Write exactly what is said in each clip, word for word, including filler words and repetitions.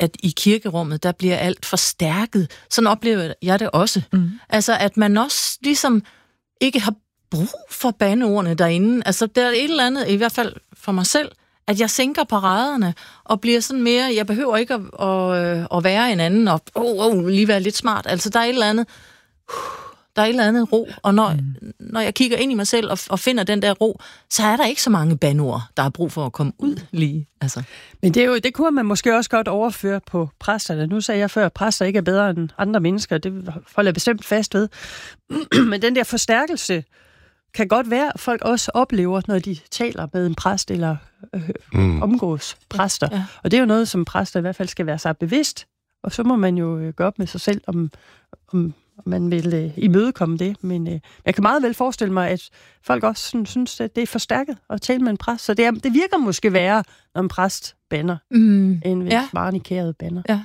at i kirkerummet, der bliver alt forstærket. Sådan oplever jeg det også. Mm. Altså, at man også ligesom ikke har brug for bandeordene derinde. Altså, der er et eller andet, i hvert fald for mig selv, at jeg sænker paraderne og bliver sådan mere, jeg behøver ikke at, at, at være en anden og oh, oh, lige være lidt smart. Altså, der er et eller andet, der er et eller andet ro, og når, mm. når jeg kigger ind i mig selv og, og finder den der ro, så er der ikke så mange bandeord, der er brug for at komme ud lige. Altså. Men det, er jo, det kunne man måske også godt overføre på præsterne. Nu sagde jeg før, at præster ikke er bedre end andre mennesker. Det holder jeg bestemt fast ved. Men den der forstærkelse kan godt være, at folk også oplever, når de taler med en præst eller øh, mm. omgås præster. Ja, ja. Og det er jo noget, som præster i hvert fald skal være sig bevidst. Og så må man jo gøre op med sig selv, om, om man vil øh, imødekomme det. Men øh, jeg kan meget vel forestille mig, at folk også sådan, synes, at det er forstærket at tale med en præst. Så det, er, det virker måske værre, når en præst bander, mm. end hvis ja. barnikæret bander. Ja.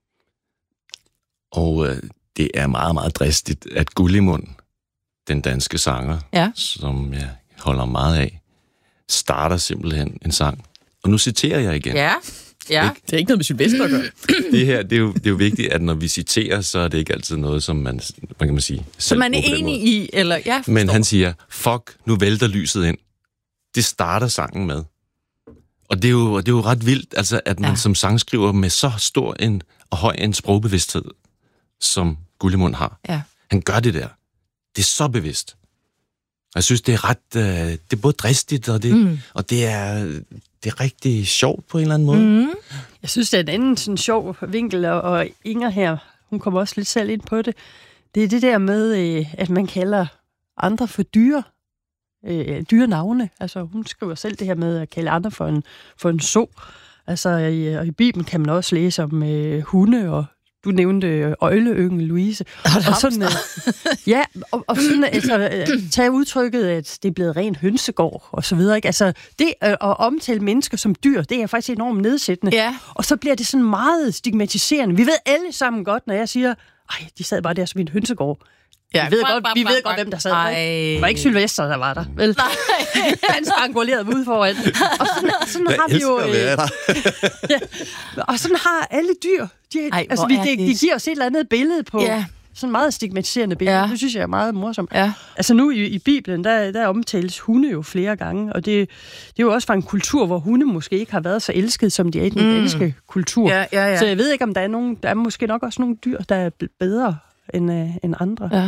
Og øh, det er meget, meget dristigt, at Gullimund, den danske sanger, ja. som jeg holder meget af, starter simpelthen en sang. Og nu citerer jeg igen. Ja, ja. Det er ikke noget med Sylvester at gøre. Det her, det er, jo, det er jo vigtigt, at når vi citerer, så er det ikke altid noget, som man, man kan man sige, så man er enig i, eller ja, men han siger, fuck, nu vælter lyset ind. Det starter sangen med. Og det er jo, det er jo ret vildt, altså, at man ja. som sangskriver med så stor en, og høj en sprogbevidsthed, som Gullimund har. Ja. Han gør det der. Det er så bevidst. Jeg synes, det er ret, øh, det er både dristigt, og det, mm. og det er, det er rigtig sjovt på en eller anden måde. Mm. Jeg synes, det er en anden sådan sjov vinkel, og, og Inger her, hun kommer også lidt selv ind på det. Det er det der med, øh, at man kalder andre for dyre, øh, dyre navne. Altså, hun skriver selv det her med at kalde andre for en, for en so. Altså, i, og i Bibelen kan man også læse om øh, hunde og du nævnte øgleyngel, Louise. Og, og sådan, øh, ja, og, og sådan, altså, tage udtrykket, at det er blevet ren hønsegård, og så videre, ikke? Altså, det øh, at omtale mennesker som dyr, det er faktisk enormt nedsættende. Ja. Og så bliver det sådan meget stigmatiserende. Vi ved alle sammen godt, når jeg siger, ej, de sad bare der som en hønsegård. Ja, vi ved, godt, vi ved godt, hvem der sad der. Det var ikke Sylvester, der var der. Vel? Han spangulerede ude foran. Og sådan, sådan har vi jo... Øh, ja, og sådan har alle dyr. De, Ej, altså, vi, de, de giver os et eller andet billede på... Ja. Sådan meget stigmatiserende billede. Ja. Det synes jeg er meget morsomt. Ja. Altså nu i, i Bibelen, der, der omtales hunde jo flere gange, og det, det er jo også fra en kultur, hvor hunde måske ikke har været så elsket, som de er i den mm. danske kultur. Ja, ja, ja. Så jeg ved ikke, om der er nogen... Der er måske nok også nogle dyr, der er bedre end, øh, end andre. Ja.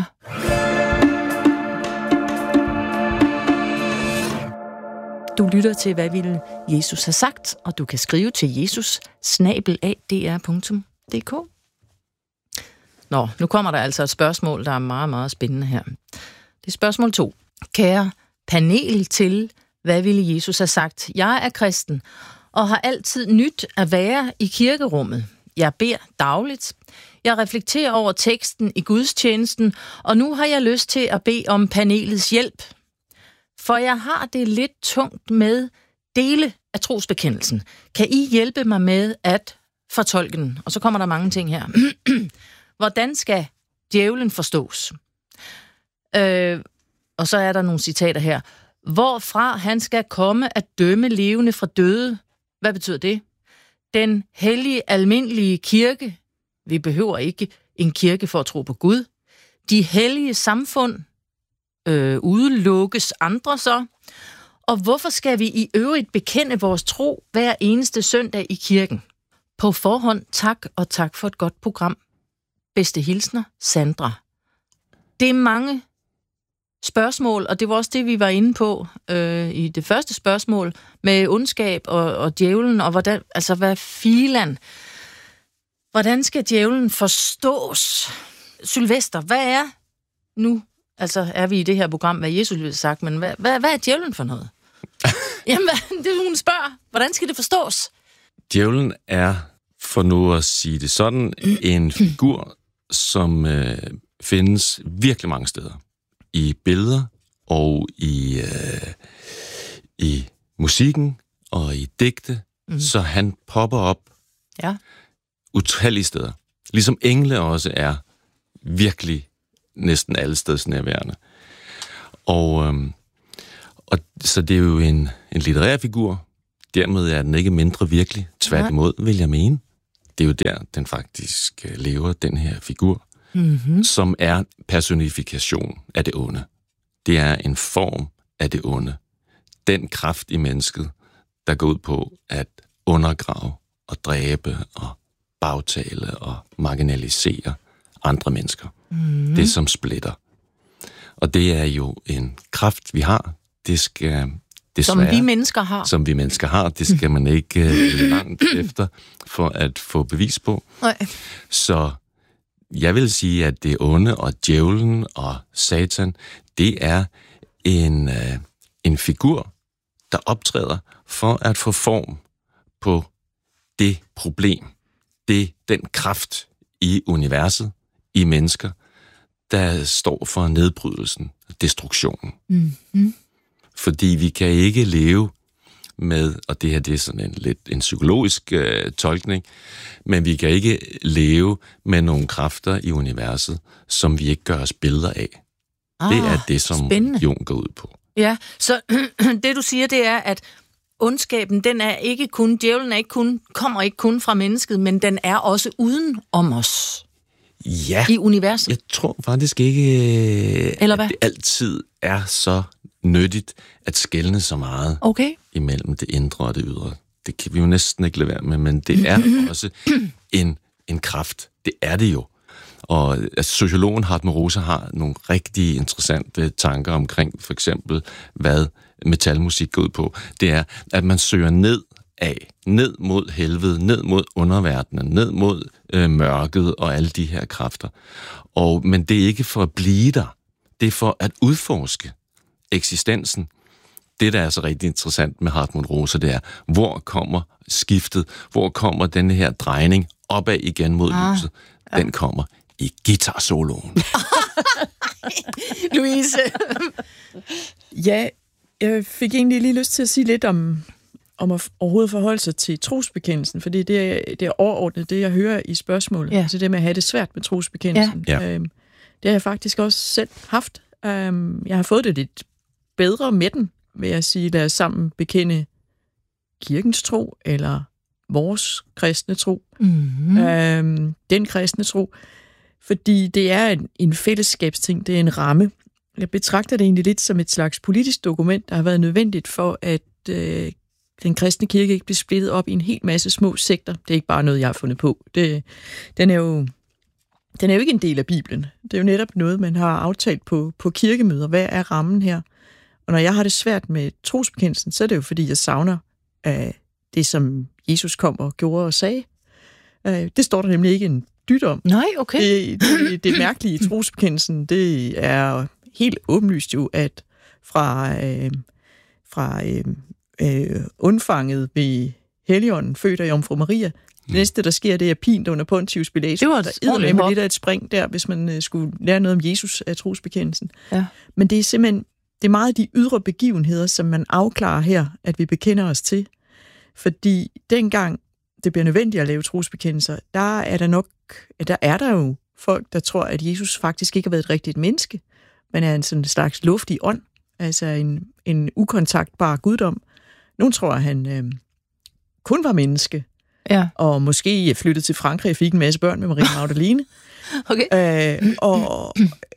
Du lytter til, hvad ville Jesus have sagt, og du kan skrive til jesus snabel-a d r punktum d k. Nå, nu kommer der altså et spørgsmål, der er meget, meget spændende her. Det er spørgsmål to. Kære panel til, hvad ville Jesus have sagt? Jeg er kristen, og har altid nyt at være i kirkerummet. Jeg beder dagligt. Jeg reflekterer over teksten i gudstjenesten, og nu har jeg lyst til at bede om panelets hjælp. For jeg har det lidt tungt med dele af trosbekendelsen. Kan I hjælpe mig med at fortolke den? Og så kommer der mange ting her. Hvordan skal djævlen forstås? Øh, og så er der nogle citater her. Hvorfra han skal komme at dømme levende fra døde. Hvad betyder det? Den hellige, almindelige kirke. Vi behøver ikke en kirke for at tro på Gud. De hellige samfund. Øh, udelukkes andre så. Og hvorfor skal vi i øvrigt bekende vores tro hver eneste søndag i kirken? På forhånd tak, og tak for et godt program. Bedste hilsner, Sandra. Det er mange spørgsmål, og det var også det, vi var inde på øh, i det første spørgsmål, med ondskab og, og djævlen, og hvordan, altså hvad filan. Hvordan skal djævlen forstås? Sylvester, hvad er nu? Altså er vi i det her program, hvad Jesus ville have sagt, men hvad, hvad, hvad er djævlen for noget? Jamen, det er hun spørger. Hvordan skal det forstås? Djævlen er, for nu at sige det sådan, en figur, som øh, findes virkelig mange steder. I billeder og i, øh, i musikken og i digte, mm. så han popper op ja. utallige steder. Ligesom engle også er virkelig næsten alle steds nærværende. Og, øhm, og så det er jo en, en litterær figur. Dermed er den ikke mindre virkelig. Tværtimod, vil jeg mene. det er jo der, den faktisk lever, den her figur, mm-hmm. som er personifikation af det onde. Det er en form af det onde. Den kraft i mennesket, der går ud på at undergrave og dræbe og bagtale og marginalisere andre mennesker. Mm. Det, som splitter. Og det er jo en kraft, vi har. Det skal desværre, som vi mennesker har. Som vi mennesker har. Det skal man ikke uh, langt efter for at få bevis på. Nej. Så jeg vil sige, at det onde og djævlen og satan, det er en, uh, en figur, der optræder for at få form på det problem, det den kraft i universet, i mennesker, der står for nedbrydelsen, destruktionen. Mm-hmm. Fordi vi kan ikke leve med, og det her det er sådan en lidt en psykologisk øh, tolkning, men vi kan ikke leve med nogle kræfter i universet, som vi ikke gør os billeder af. Ah, det er det, som Jung går ud på. Ja, så det du siger, det er, at ondskaben, den er ikke kun, djævlen er ikke kun, kommer ikke kun fra mennesket, men den er også uden om os. Ja, i universet. Jeg tror faktisk ikke, Eller hvad? at det altid er så nyttigt at skelne så meget okay. imellem det indre og det ydre. Det kan vi jo næsten ikke lade være med, men det er også en, en kraft. Det er det jo. Og altså, sociologen Hartmut Rosa har nogle rigtig interessante tanker omkring for eksempel, hvad metalmusik går ud på. Det er, at man søger ned af, ned mod helvede, ned mod underverdenen, ned mod øh, mørket og alle de her kræfter. Og, men det er ikke for at blive der. Det er for at udforske eksistensen. Det, der er så rigtig interessant med Hartmut Rosa, det er, hvor kommer skiftet, hvor kommer denne her drejning opad igen mod ah, lyset. Den ja. kommer i guitar-soloen. Louise? Ja, jeg fik egentlig lige lyst til at sige lidt om, om at overhovedet forholde sig til trosbekendelsen, fordi det er, det er overordnet det, jeg hører i spørgsmålet. Ja. Altså det med at have det svært med trosbekendelsen. Ja. Ja. Øhm, det har jeg faktisk også selv haft. Øhm, jeg har fået det lidt bedre med den, vil jeg sige, lad os sammen bekende kirkens tro, eller vores kristne tro. Mm-hmm. Øhm, den kristne tro. Fordi det er en, en fællesskabsting, det er en ramme. Jeg betragter det egentlig lidt som et slags politisk dokument, der har været nødvendigt for, at øh, den kristne kirke ikke bliver splittet op i en hel masse små sekter. Det er ikke bare noget, jeg har fundet på. Det, den, er jo, den er jo ikke en del af Bibelen. Det er jo netop noget, man har aftalt på, på kirkemøder. Hvad er rammen her? Og når jeg har det svært med trosbekendelsen, så er det jo, fordi jeg savner øh, det, som Jesus kom og gjorde og sagde. Øh, det står der nemlig ikke en dyt om. Nej, okay. Det, det, det mærkelige i trosbekendelsen, det er helt åbenlyst jo, at fra, øh, fra øh, øh, undfanget ved Helligånden, født af Jomfru Maria, det næste, der sker, det er pint under Pontius Pilatus. Det var der eddermame lidt af et spring der, hvis man øh, skulle lære noget om Jesus af trosbekendelsen. Ja. Men det er simpelthen, det er meget de ydre begivenheder, som man afklarer her, at vi bekender os til. Fordi dengang det bliver nødvendigt at lave trosbekendelser, der er der nok, der er der jo folk, der tror, at Jesus faktisk ikke har været et rigtigt menneske, men er en sådan slags luftig ånd, altså en, en ukontaktbar guddom. Nogle tror, at han øh, kun var menneske, ja. og måske flyttede til Frankrig og fik en masse børn med Maria Magdalene. okay. øh, og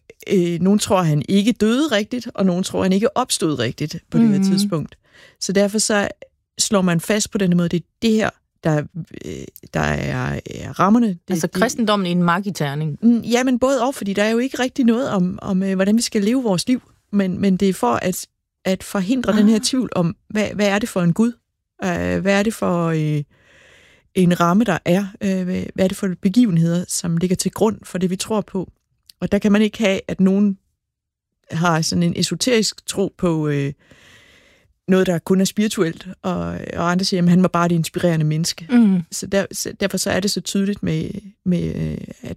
øh, nogle tror, at han ikke døde rigtigt, og nogle tror, at han ikke opstod rigtigt på det mm-hmm. her tidspunkt. Så derfor så slår man fast på den måde, det er det her, der, der er, er rammerne. Det, altså kristendommen i en magiterning. Ja, men både og, fordi der er jo ikke rigtig noget om, om hvordan vi skal leve vores liv, men, men det er for at, at forhindre ah. den her tvivl om, hvad, hvad er det for en Gud? Uh, hvad er det for uh, en ramme, der er? Uh, hvad er det for begivenheder, som ligger til grund for det, vi tror på? Og der kan man ikke have, at nogen har sådan en esoterisk tro på uh, noget, der kun er spirituelt, og, og andre siger, at han var bare det inspirerende menneske. Mm. Så, der, så derfor så er det så tydeligt med, med, at,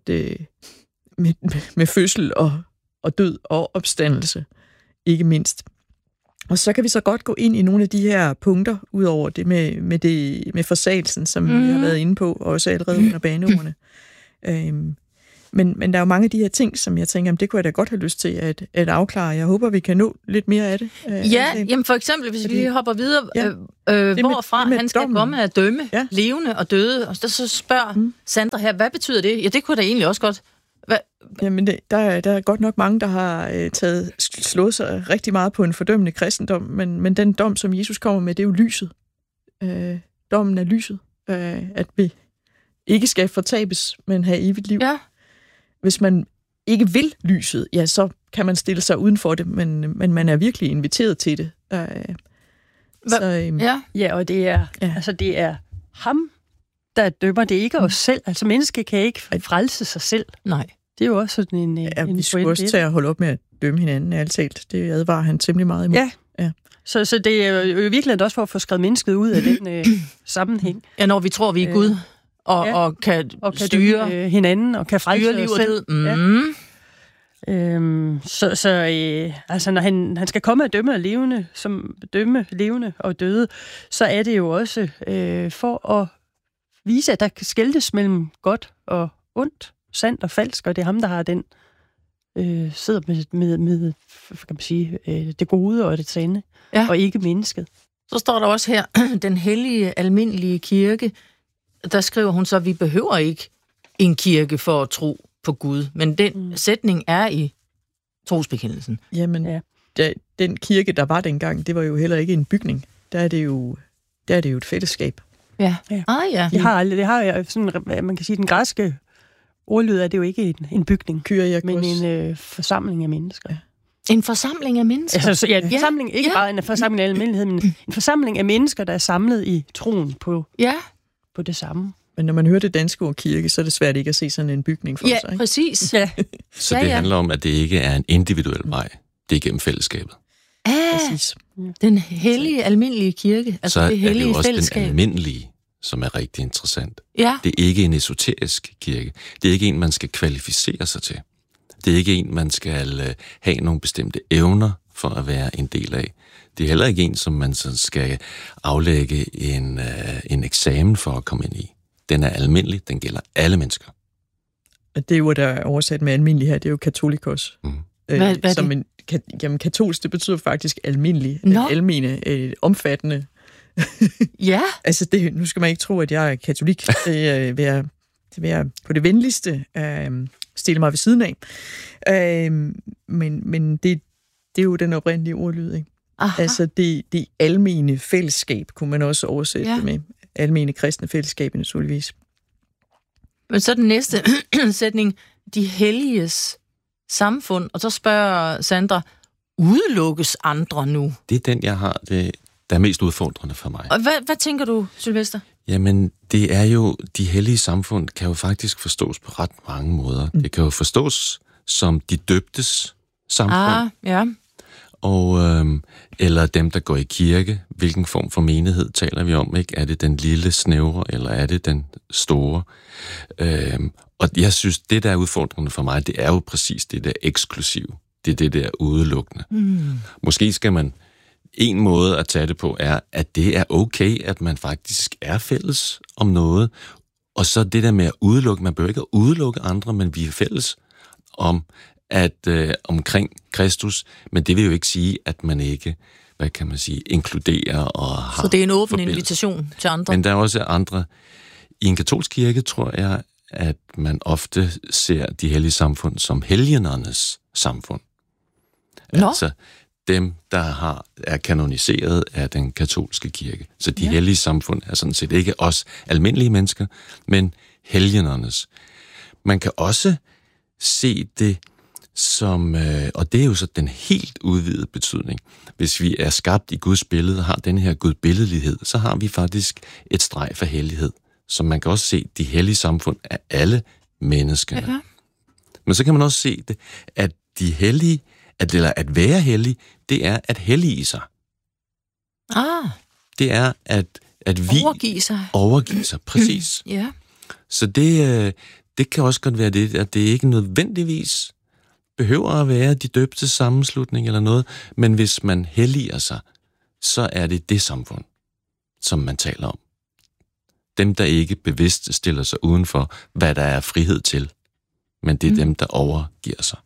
med, med fødsel og, og død og opstandelse, ikke mindst. Og så kan vi så godt gå ind i nogle af de her punkter, ud over det med, med, det, med forsagelsen, som mm. vi har været inde på, også allerede under baneordene. Øhm, Men, men der er jo mange af de her ting, som jeg tænker, det kunne jeg da godt have lyst til at, at afklare. Jeg håber, vi kan nå lidt mere af det. Ja, jamen for eksempel, hvis Fordi, vi hopper videre, ja, øh, øh, hvorfra med, han skal dommen. komme at dømme ja. levende og døde, og så spørger mm. Sandra her, hvad betyder det? Ja, det kunne da egentlig også godt... Hvad? Jamen, det, der, der er godt nok mange, der har øh, taget, slået sig rigtig meget på en fordømmende kristendom, men, men den dom, som Jesus kommer med, det er jo lyset. Øh, dommen er lyset. Øh, at vi ikke skal fortabes, men have evigt liv. Ja. Hvis man ikke vil lyset, ja, så kan man stille sig uden for det, men, men man er virkelig inviteret til det. Øh, så, øh, ja. ja, og det er, ja. altså, det er ham, der dømmer. Det er ikke os selv. Altså, mennesket kan ikke frelse sig selv. Nej. Det er jo også sådan en... Ja, en vi skulle også til at holde op med at dømme hinanden, ærligt talt. Det advarer han temmelig meget imod. Ja. ja. Så, så det er jo virkelig også for at få skrevet mennesket ud af den øh, sammenhæng. Ja, når vi tror, vi er Gud, og, ja. og kan, og kan styre dømme, øh, hinanden, og kan frelse liv og selv. Mm. Ja. Øhm, så så øh, altså, når han, han skal komme og dømme levende, som dømme levende og døde, så er det jo også øh, for at vise, at der kan skeltes mellem godt og ondt, sandt og falsk, og det er ham, der har den øh, sidder med, med, med kan man sige, øh, det gode og det sande, ja. og ikke mennesket. Så står der også her, den hellige, almindelige kirke, der skriver hun så, at vi behøver ikke en kirke for at tro på Gud, men den mm. sætning er i trosbekendelsen. Jamen, ja. der, den kirke, der var dengang, det var jo heller ikke en bygning. Der er det jo, der er det jo et fællesskab. Ja. ja. Ah, ja. Det har, det har sådan, man kan sige, den græske ordlyd er det jo ikke en, en bygning, Kyriakos. men en øh, forsamling af mennesker. Ja. En forsamling af mennesker? Altså, så, ja, en forsamling, ja. ikke ja. bare en forsamling af almindelighed, men en forsamling af mennesker, der er samlet i troen på, ja. på det samme. Men når man hører det danske ord kirke, så er det svært ikke at se sådan en bygning for ja, sig. Ikke? Præcis. Ja, præcis. Så det ja, ja. handler om, at det ikke er en individuel vej, det er gennem fællesskabet. Ah, præcis. Den hellige, almindelige kirke, altså så det hellige er det jo også fællesskab. Den almindelige, som er rigtig interessant. Ja. Det er ikke en esoterisk kirke. Det er ikke en, man skal kvalificere sig til. Det er ikke en, man skal uh, have nogle bestemte evner for at være en del af. Det er heller ikke en, som man så skal aflægge en, uh, en eksamen for at komme ind i. Den er almindelig, den gælder alle mennesker. Det er jo, der er oversat med almindelig her, det er jo katolikos. Mm. Øh, hvad, hvad som det? En, kat, jamen, katolsk, det betyder faktisk almindelig, no. almene, øh, omfattende. Ja. Altså, det, nu skal man ikke tro, at jeg er katolik. Det øh, vil, jeg, det vil jeg på det venligste øh, stille mig ved siden af. Øh, men men det, det er jo den oprindelige ordlyd, ikke? Aha. Altså, det, det almene fællesskab, kunne man også oversætte ja. det med. Almene kristne fællesskab, naturligvis. Men så den næste sætning, de helliges samfund, og så spørger Sandra, udelukkes andre nu? Det er den, jeg har, det, der er mest udfordrende for mig. Og hvad, hvad tænker du, Sylvester? Jamen, det er jo, de hellige samfund kan jo faktisk forstås på ret mange måder. Mm. Det kan jo forstås som de døbtes samfund. Ah, ja. Og, øhm, eller dem, der går i kirke. Hvilken form for menighed taler vi om, ikke? Er det den lille snævre, eller er det den store? Øhm, og jeg synes, det der er udfordrende for mig, det er jo præcis det der eksklusiv. Det er det der udelukkende. Mm. Måske skal man, en måde at tage det på, er, at det er okay, at man faktisk er fælles om noget. Og så det der med at udelukke, man behøver ikke at udelukke andre, men vi er fælles om, at øh, omkring Kristus, men det vil jo ikke sige, at man ikke, hvad kan man sige, inkluderer og har. Så det er en åben invitation til andre. Men der er også andre. I en katolsk kirke tror jeg, at man ofte ser de hellige samfund som helgenernes samfund. Nå. Altså dem, der har, er kanoniseret af den katolske kirke. Så de ja. hellige samfund er sådan set ikke os almindelige mennesker, men helgenernes. Man kan også se det som, øh, og det er jo så den helt udvidede betydning. Hvis vi er skabt i Guds billede og har den her gudbilledlighed, så har vi faktisk et streg for hellighed. Så man kan også se de hellige samfund af alle menneskene. Ja. Men så kan man også se det, at de hellige, at, eller at være hellig, det er at hellige sig. Ah. Det er at, at vi overgive sig. Overgive sig, præcis. Ja. Så det, øh, det kan også godt være det, at det ikke nødvendigvis behøver at være de døbte sammenslutning eller noget, men hvis man helliger sig, så er det det samfund, som man taler om. Dem, der ikke bevidst stiller sig udenfor, hvad der er frihed til. men det er mm. dem, der overgiver sig.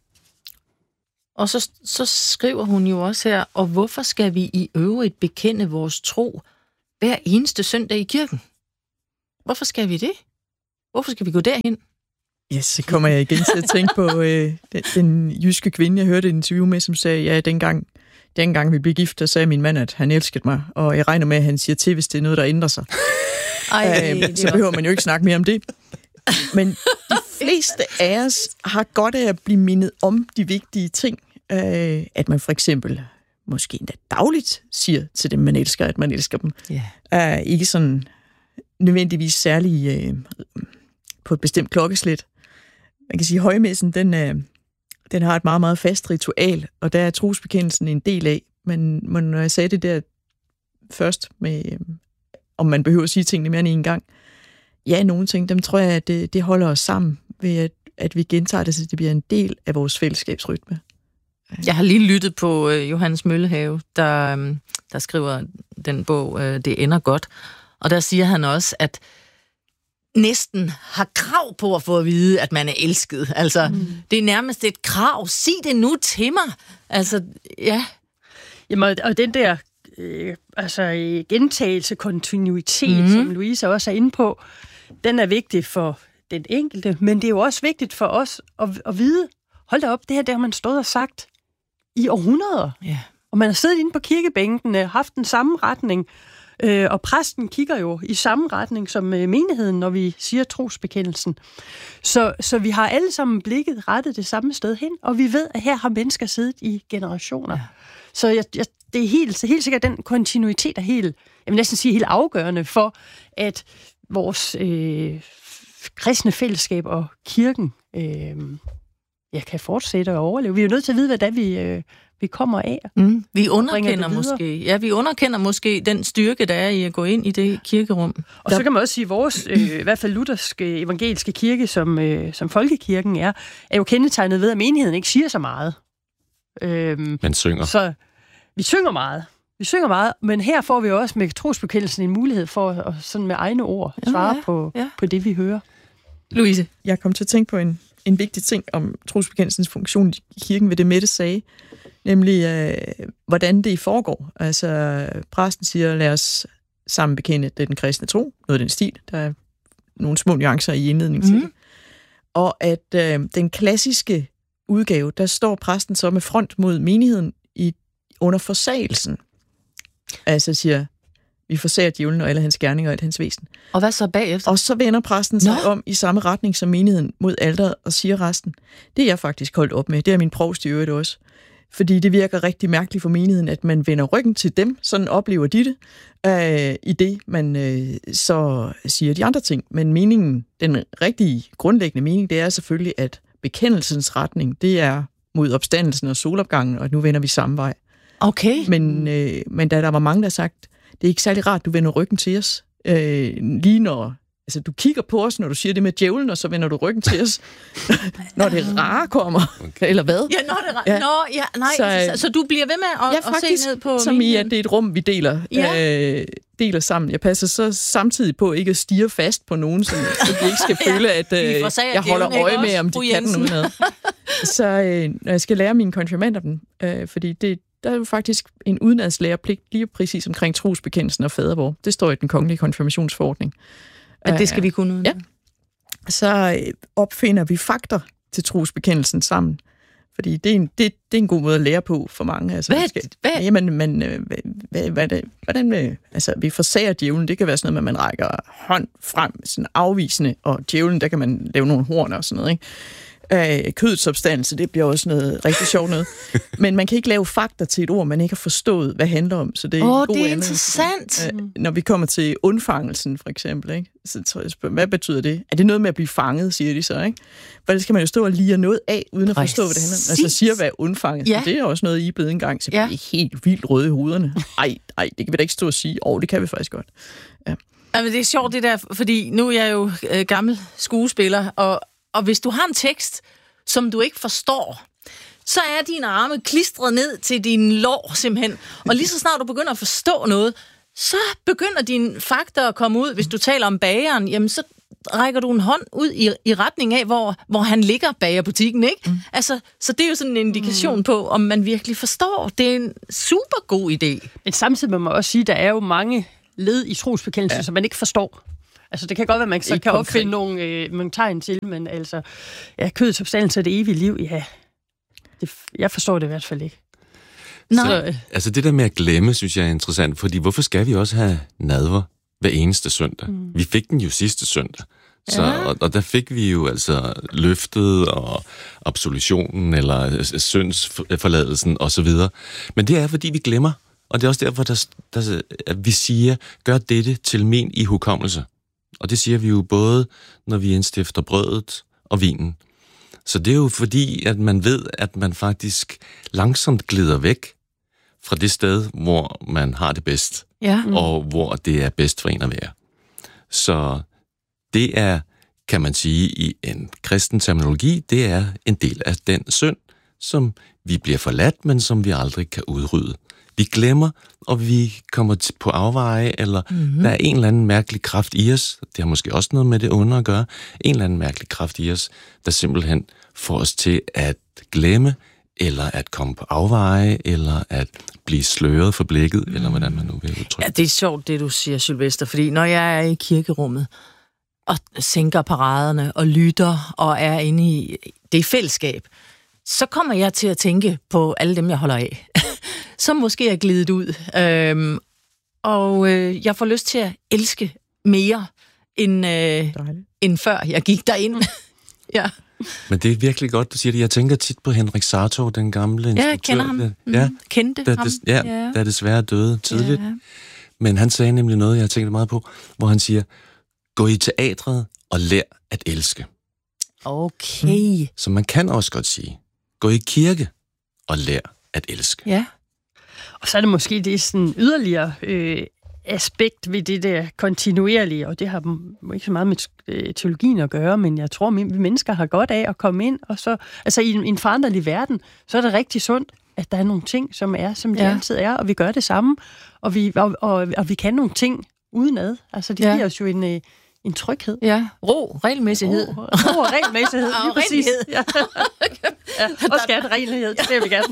Og så, så skriver hun jo også her, og hvorfor skal vi i øvrigt bekende vores tro hver eneste søndag i kirken? Hvorfor skal vi det? Hvorfor skal vi gå derhen? Ja, så kommer jeg igen til at tænke på øh, den, den jyske kvinde, jeg hørte et interview med, som sagde, ja, dengang, dengang vi blev gift, der sagde min mand, at han elskede mig, og jeg regner med, at han siger til, hvis det er noget, der ændrer sig. Ej, øh, så behøver man jo ikke snakke mere om det. Men de fleste af os har godt af at blive mindet om de vigtige ting. Øh, at man for eksempel, måske endda dagligt, siger til dem, man elsker, at man elsker dem. Yeah. Øh, ikke sådan nødvendigvis særlig øh, på et bestemt klokkeslæt. Man kan sige, at højmessen, den, øh, den har et meget, meget fast ritual, og der er trosbekendelsen en del af. Men, men når jeg sagde det der først, med, øh, om man behøver at sige tingene mere end en gang, ja, nogle ting, dem tror jeg, at det, det holder os sammen ved, at, at vi gentager det, så det bliver en del af vores fællesskabsrytme. Jeg har lige lyttet på øh, Johannes Møllehave, der, øh, der skriver den bog, øh, Det ender godt. Og der siger han også, at næsten har krav på at få at vide, at man er elsket. Altså, mm. det er nærmest et krav. Sig det nu til mig. Altså, ja. Jamen, og den der øh, altså, gentagelse, kontinuitet, mm. som Louise også er inde på, den er vigtig for den enkelte, men det er jo også vigtigt for os at, at vide, hold da op, det her, det har man stået og sagt i århundreder. Yeah. Og man har siddet inde på kirkebænken, haft den samme retning, øh, og præsten kigger jo i samme retning som øh, menigheden, når vi siger trosbekendelsen. Så, så vi har alle sammen blikket rettet det samme sted hen, og vi ved, at her har mennesker siddet i generationer. Yeah. Så jeg, jeg, det er helt, helt sikkert, den kontinuitet er helt, jeg vil næsten sige helt afgørende for, at vores øh, kristne fællesskab og kirken øh, jeg kan fortsætte og overleve. Vi er jo nødt til at vide, hvad det er, vi, øh, vi kommer af. Mm. Vi underkender måske, ja, vi underkender måske den styrke, der er i at gå ind i det kirkerum. Og der... så kan man også sige, at vores, øh, i hvert fald lutherske evangeliske kirke, som, øh, som folkekirken er, er jo kendetegnet ved, at menigheden ikke siger så meget. Øhm, Man synger. Så vi synger meget. Vi synger meget, men her får vi jo også med trosbekendelsen en mulighed for at sådan med egne ord svare ja, ja, på, ja. på det, vi hører. Louise, jeg kom til at tænke på en En vigtig ting om trosbekendelsens funktion i kirken, ved det Mette sagde, nemlig øh, hvordan det foregår. Altså, præsten siger, lad os sammen bekende det den kristne tro, noget af den stil. Der er nogle små nuancer i indledningen til mm. det. Og at øh, den klassiske udgave, der står præsten så med front mod menigheden i, under forsagelsen. Altså siger, vi forsager djævlen og alle hans gerninger og alt hans væsen. Og hvad så bagefter? Og så vender præsten sig Nå. om i samme retning som menigheden mod alteret og siger resten. Det er jeg faktisk holdt op med. Det er min provst i øvrigt også. Fordi det virker rigtig mærkeligt for menigheden, at man vender ryggen til dem. Sådan oplever de det, øh, i det man øh, så siger de andre ting. Men meningen, den rigtige grundlæggende mening, det er selvfølgelig, at bekendelsens retning, det er mod opstandelsen og solopgangen, og nu vender vi samme vej. Okay. Men, øh, men da der var mange, der har sagt, det er ikke særlig rart, du vender ryggen til os. Øh, lige når altså, du kigger på os, når du siger det med djævlen, og så vender du ryggen til os, når det rare kommer. Okay. Eller hvad? Ja, når det rare. Ja. Nå, ja, nej. Så, så, så du bliver ved med at, ja, faktisk, at se ned på som i, at det er et rum, vi deler, ja. øh, deler sammen. Jeg passer så samtidig på ikke at stirre fast på nogen, så, så de ikke skal føle, at øh, jeg holder øje med, om de kan den udenad. Så øh, når jeg skal lære mine konfirmander dem, øh, fordi det der er jo faktisk en udenadslærepligt lige præcis omkring trosbekendelsen og fadervor. Det står i den kongelige konfirmationsforordning. At det skal vi kunne uden. Ja. Så opfinder vi fakter til trosbekendelsen sammen. Fordi det er en, det, det er en god måde at lære på for mange. Altså, hvad? Skal, hvad? Jamen, man, hvad, hvad, hvad det, hvordan med, altså, vi forsager djævlen, det kan være sådan noget, at man rækker hånd frem, sådan afvisende, og djævlen, der kan man lave nogle horn og sådan noget, ikke? Øh, kødets substans, det bliver også noget rigtig sjovt noget. Men man kan ikke lave fakta til et ord, man ikke har forstået, hvad det handler om. Så det er, oh, en god det er interessant. Øh, når vi kommer til undfangelsen, for eksempel, ikke? Så tror jeg, spørger, hvad betyder det? Er det noget med at blive fanget, siger de så, ikke? For ellers skal man jo stå og lire noget af, uden at forstå, hvad det handler om. Altså siger, hvad er undfanget? Ja. Det er også noget, I er blevet engang, så ja. Det er helt vildt røde i hovederne. Ej, ej, det kan vi da ikke stå og sige. Åh, oh, det kan vi faktisk godt. Ja. Jamen, det er sjovt det der, fordi nu er jeg jo øh, gammel skuespiller, og, og hvis du har en tekst, som du ikke forstår, så er dine arme klistret ned til din lår simpelthen. Og lige så snart du begynder at forstå noget, så begynder dine fakta at komme ud. Hvis du taler om bageren, jamen så rækker du en hånd ud i, i retning af, hvor, hvor han ligger bag butikken, ikke? Mm. Altså, så det er jo sådan en indikation mm. på, om man virkelig forstår. Det er en super god idé. Men samtidig må man også sige, at der er jo mange led i trosbekendelsen, ja. som man ikke forstår. Altså, det kan godt være, at man så ikke kan konkret. opfinde nogle, øh, nogle tegn til, men altså, ja, kødets opstandelse af det evige liv, ja, det, jeg forstår det i hvert fald ikke. Så, altså, det der med at glemme, synes jeg er interessant, fordi hvorfor skal vi også have nadver hver eneste søndag? Mm. Vi fik den jo sidste søndag, så, ja. og, og der fik vi jo altså løftet og absolutionen, eller syndsforladelsen og så videre. Men det er, fordi vi glemmer, og det er også derfor, der, der, at vi siger, gør dette til min i hukommelse. Og det siger vi jo både, når vi indstifter brødet og vinen. Så det er jo fordi, at man ved, at man faktisk langsomt glider væk fra det sted, hvor man har det bedst, ja. mm. og hvor det er bedst for en at være. Så det er, kan man sige, i en kristen terminologi, det er en del af den synd, som vi bliver forladt, men som vi aldrig kan udrydde. Vi glemmer, og vi kommer på afveje, eller mm-hmm. der er en eller anden mærkelig kraft i os, det har måske også noget med det onde at gøre, en eller anden mærkelig kraft i os, der simpelthen får os til at glemme, eller at komme på afveje, eller at blive sløret for blikket, mm. eller hvordan man nu vil udtrykke. Ja, det er sjovt, det du siger, Sylvester, fordi når jeg er i kirkerummet, og sænker paraderne, og lytter, og er inde i det fællesskab, så kommer jeg til at tænke på alle dem, jeg holder af. Som måske er glidet ud. Øhm, og øh, jeg får lyst til at elske mere, end, øh, end før jeg gik derind. ja. Men det er virkelig godt, du siger det. Jeg tænker tit på Henrik Sartor, den gamle instruktør. Ja, jeg kender ham. Mm, ja, kendte der, ham. Det, ja, ja, der desværre døde tidligt. Ja. Men han sagde nemlig noget, jeg har tænkt meget på, hvor han siger, gå i teatret og lær at elske. Okay. Mm. Så man kan også godt sige, gå i kirke og lær at elske. Ja. Og så er det måske det sådan yderligere øh, aspekt ved det der kontinuerlige, og det har ikke så meget med øh, teologien at gøre, men jeg tror, vi mennesker har godt af at komme ind, og så, altså i en, i en foranderlig verden, så er det rigtig sundt, at der er nogle ting, som er, som de ja. altid er, og vi gør det samme, og vi, og, og, og vi kan nogle ting udenad. Altså, det ja. giver os jo en... Øh, en tryghed. Ja, ro, regelmæssighed. Ro, ro og regelmæssighed, lige præcis. Ja. ja. Og skatterenlighed, det vil vi gerne.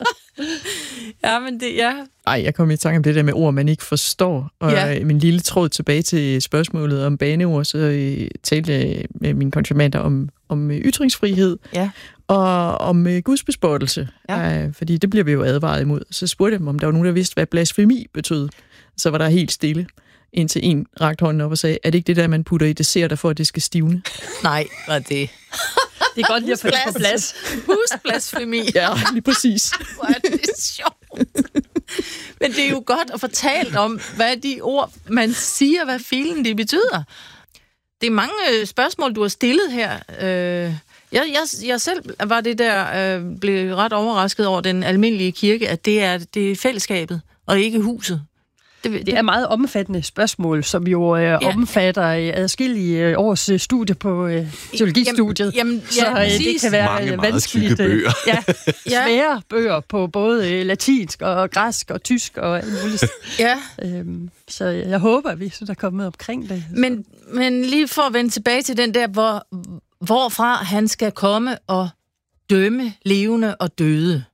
ja, men det, ja. Ej, jeg kom i tanke om det der med ord, man ikke forstår. Og ja. min lille tråd tilbage til spørgsmålet om baneord, så øh, talte jeg med mine konfirmander om, om ytringsfrihed ja. og om øh, gudsbespottelse. Ja. Øh, fordi det bliver vi jo advaret imod. Så spurgte jeg dem, om der var nogen, der vidste, hvad blasfemi betød. Så var der helt stille. Indtil en rakte hånden op og sagde, er det ikke det der, man putter i desserter, for at det skal stivne? Nej, var det. Det er godt lige at få det på plads. Husblasfemi. Ja, lige præcis. Hvor er det sjovt. Men det er jo godt at fortælle om, hvad de ord, man siger, hvad filen de betyder. Det er mange spørgsmål, du har stillet her. Jeg, jeg, jeg selv var det der, blev ret overrasket over den almindelige kirke, at det er, det er fællesskabet, og ikke huset. Det, det er meget omfattende spørgsmål, som jo øh, ja. omfatter øh, adskillige års øh, studie på øh, teologistudiet. Jamen, jamen, så ja, øh, det kan være mange, vanskeligt. Øh, bøger. Ja, svære bøger på både øh, latinsk og græsk og tysk og alt muligt. ja. øhm, så jeg håber, at vi så er kommet omkring det. Men, men lige for at vende tilbage til den der, hvor, hvorfra han skal komme og dømme levende og døde.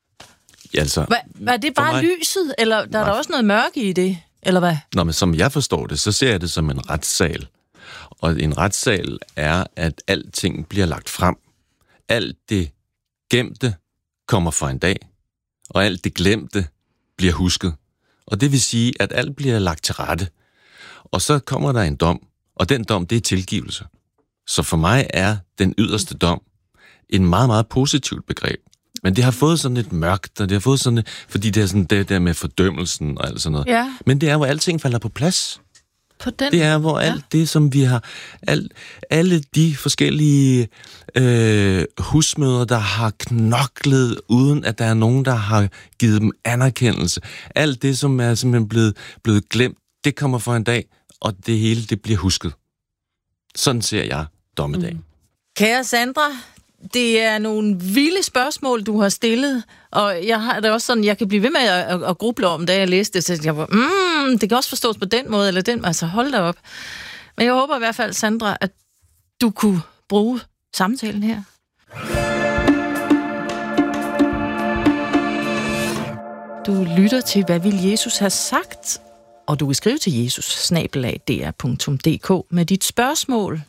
Altså, Hva, var det bare mig, lyset, eller der er der også noget mørke i det, eller hvad? Nå, men som jeg forstår det, så ser jeg det som en retssal. Og en retssal er, at alting bliver lagt frem. Alt det gemte kommer for en dag, og alt det glemte bliver husket. Og det vil sige, at alt bliver lagt til rette. Og så kommer der en dom, og den dom, det er tilgivelse. Så for mig er den yderste dom en meget, meget positivt begreb. Men det har fået sådan et mørkt, og det har fået sådan et, fordi det er sådan det der med fordømmelsen og alt sådan noget. Ja. Men det er, hvor alting falder på plads. På den? Det er, hvor alt ja. det, som vi har, alt, alle de forskellige øh, husmødre, der har knoklet, uden at der er nogen, der har givet dem anerkendelse. Alt det, som er simpelthen blevet, blevet glemt, det kommer for en dag, og det hele, det bliver husket. Sådan ser jeg dommedag. Mm. Kære Sandra, det er nogle vilde spørgsmål, du har stillet, og jeg har det også sådan, jeg kan blive ved med at, at, at gruble om, da jeg læste det, så jeg var, mm, det kan også forstås på den måde, eller den, altså hold da op. Men jeg håber i hvert fald, Sandra, at du kunne bruge samtalen her. Du lytter til, hvad vil Jesus have sagt? Og du kan skrive til jesus snabel-a d r punktum d k med dit spørgsmål.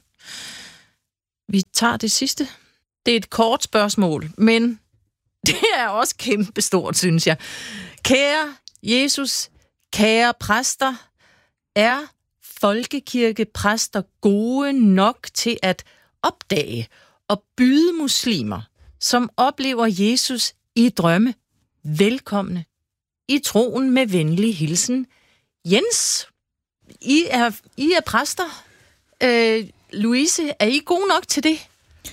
Vi tager det sidste. Det er et kort spørgsmål, men det er også kæmpestort, synes jeg. Kære Jesus, kære præster, er folkekirkepræster gode nok til at opdage og byde muslimer, som oplever Jesus i drømme, velkomne i troen med venlig hilsen? Jens, I er, I er præster. Øh, Louise, er I gode nok til det?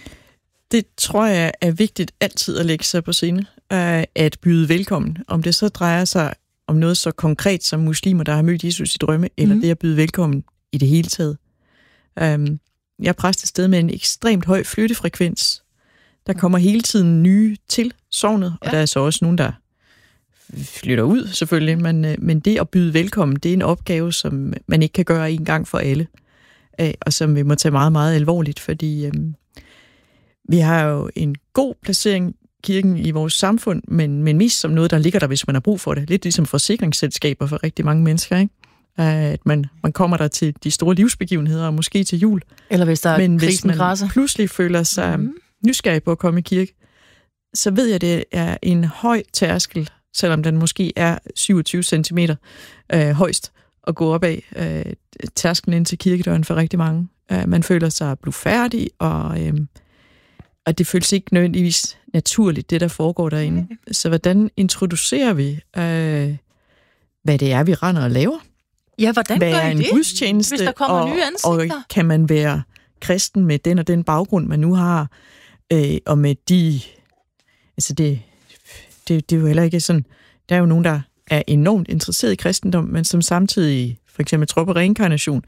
Det tror jeg er vigtigt altid at lægge sig på scene, at byde velkommen. Om det så drejer sig om noget så konkret som muslimer, der har mødt Jesus i drømme, eller mm. det at byde velkommen i det hele taget. Um, jeg er præst et sted med en ekstremt høj flyttefrekvens. Der kommer hele tiden nye til sognet, ja. Og der er så også nogen, der flytter ud selvfølgelig, men, men det at byde velkommen, det er en opgave, som man ikke kan gøre en gang for alle, og som vi må tage meget, meget alvorligt, fordi um, vi har jo en god placering kirken i vores samfund, men, men mest som noget, der ligger der, hvis man har brug for det. Lidt ligesom forsikringsselskaber for rigtig mange mennesker, ikke? At man, man kommer der til de store livsbegivenheder, og måske til jul. Eller hvis der er men krisen hvis man græsser. Pludselig føler sig mm. nysgerrig på at komme i kirke, så ved jeg, at det er en høj tærskel, selvom den måske er syvogtyve centimeter øh, højst, at gå op af øh, tærsklen ind til kirkedøren for rigtig mange. Øh, man føler sig blufærdig, og... Øh, Og det føles ikke nødvendigvis naturligt, det der foregår derinde. Okay. Så hvordan introducerer vi, øh, hvad det er, vi render og laver? Ja, hvordan hvad gør er I en det, gudstjeneste, hvis der kommer og, nye ansigter? Og kan man være kristen med den og den baggrund, man nu har, øh, og med de... Altså det, det, det er jo heller ikke sådan... Der er jo nogen, der er enormt interesseret i kristendom, men som samtidig for eksempel tror på reinkarnation.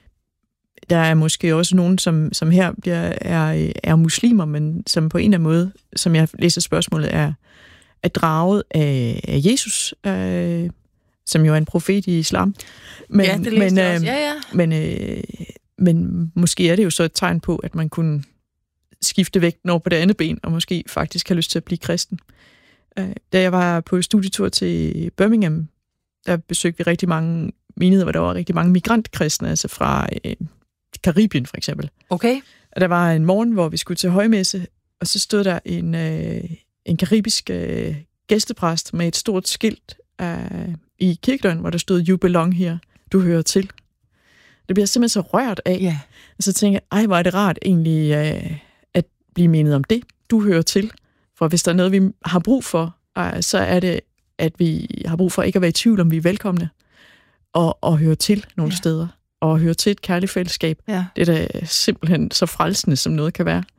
Der er måske også nogen, som, som her bliver, er, er muslimer, men som på en eller anden måde, som jeg læser spørgsmålet, er, er draget af, af Jesus, øh, som jo er en profet i islam. Men, ja, det men, øh, også. Ja, ja. Men, øh, men måske er det jo så et tegn på, at man kunne skifte vægten over på det andet ben, og måske faktisk have lyst til at blive kristen. Øh, da jeg var på studietur til Birmingham, der besøgte vi rigtig mange menigheder, hvor der var rigtig mange migrantkristne, altså fra... Øh, Karibien for eksempel. Okay. Og der var en morgen, hvor vi skulle til højmesse, og så stod der en, øh, en karibisk øh, gæstepræst med et stort skilt øh, i kirkedøren, hvor der stod, "You belong here", du hører til. Det bliver simpelthen så rørt af. Yeah. Og så tænker jeg, ej, hvor er det rart egentlig øh, at blive mindet om det, du hører til. For hvis der er noget, vi har brug for, øh, så er det, at vi har brug for ikke at være i tvivl, om vi er velkomne, og, og høre til nogle yeah. steder. Og høre til et kærligt fællesskab. Ja. Det er da simpelthen så frelsende, som noget kan være.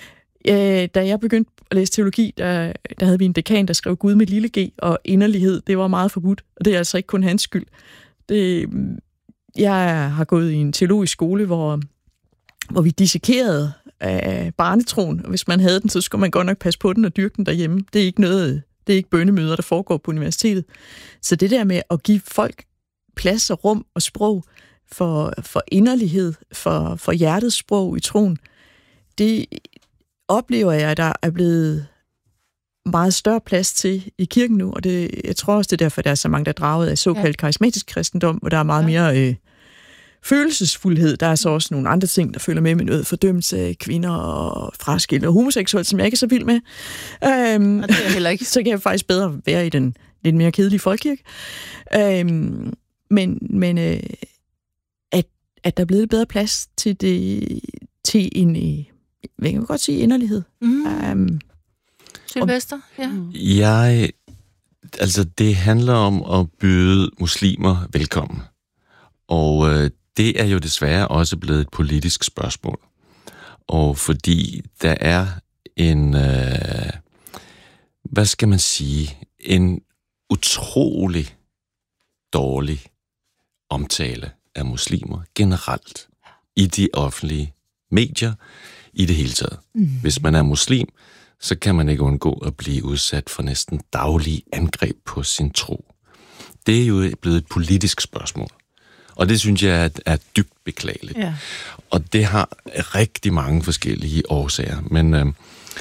Øh, da jeg begyndte at læse teologi, der, der havde vi en dekan, der skrev Gud med lille g, og inderlighed, det var meget forbudt. Og det er altså ikke kun hans skyld. Det, jeg har gået i en teologisk skole, hvor, hvor vi dissekerede af barnetroen, og hvis man havde den, så skulle man godt nok passe på den og dyrke den derhjemme. Det er ikke noget, det er ikke bønnemøder, der foregår på universitetet. Så det der med at give folk plads og rum og sprog, For, for inderlighed, for, for hjertets sprog i troen, det oplever jeg, at der er blevet meget større plads til i kirken nu, og det, jeg tror også, det er derfor, der er så mange, der er draget af såkaldt ja. karismatisk kristendom, hvor der er meget ja. mere øh, følelsesfuldhed. Der er så også nogle andre ting, der følger med med noget fordømmelse af kvinder og fraskilte og homoseksuelle, som jeg ikke er så vild med. Øhm, og det er heller ikke. Så kan jeg faktisk bedre være i den lidt mere kedelige folkekirke. Øhm, men men øh, at der er blevet bedre plads til det, til en, hvad kan man godt sige, inderlighed. Mm. Um, Sylvester, ja. Jeg, altså det handler om at byde muslimer velkommen. Og øh, det er jo desværre også blevet et politisk spørgsmål. Og fordi der er en, øh, hvad skal man sige, en utrolig dårlig omtale af muslimer generelt i de offentlige medier i det hele taget. Mm. Hvis man er muslim, så kan man ikke undgå at blive udsat for næsten daglige angreb på sin tro. Det er jo blevet et politisk spørgsmål. Og det synes jeg er, er dybt beklageligt. Ja. Og det har rigtig mange forskellige årsager. Men, øh,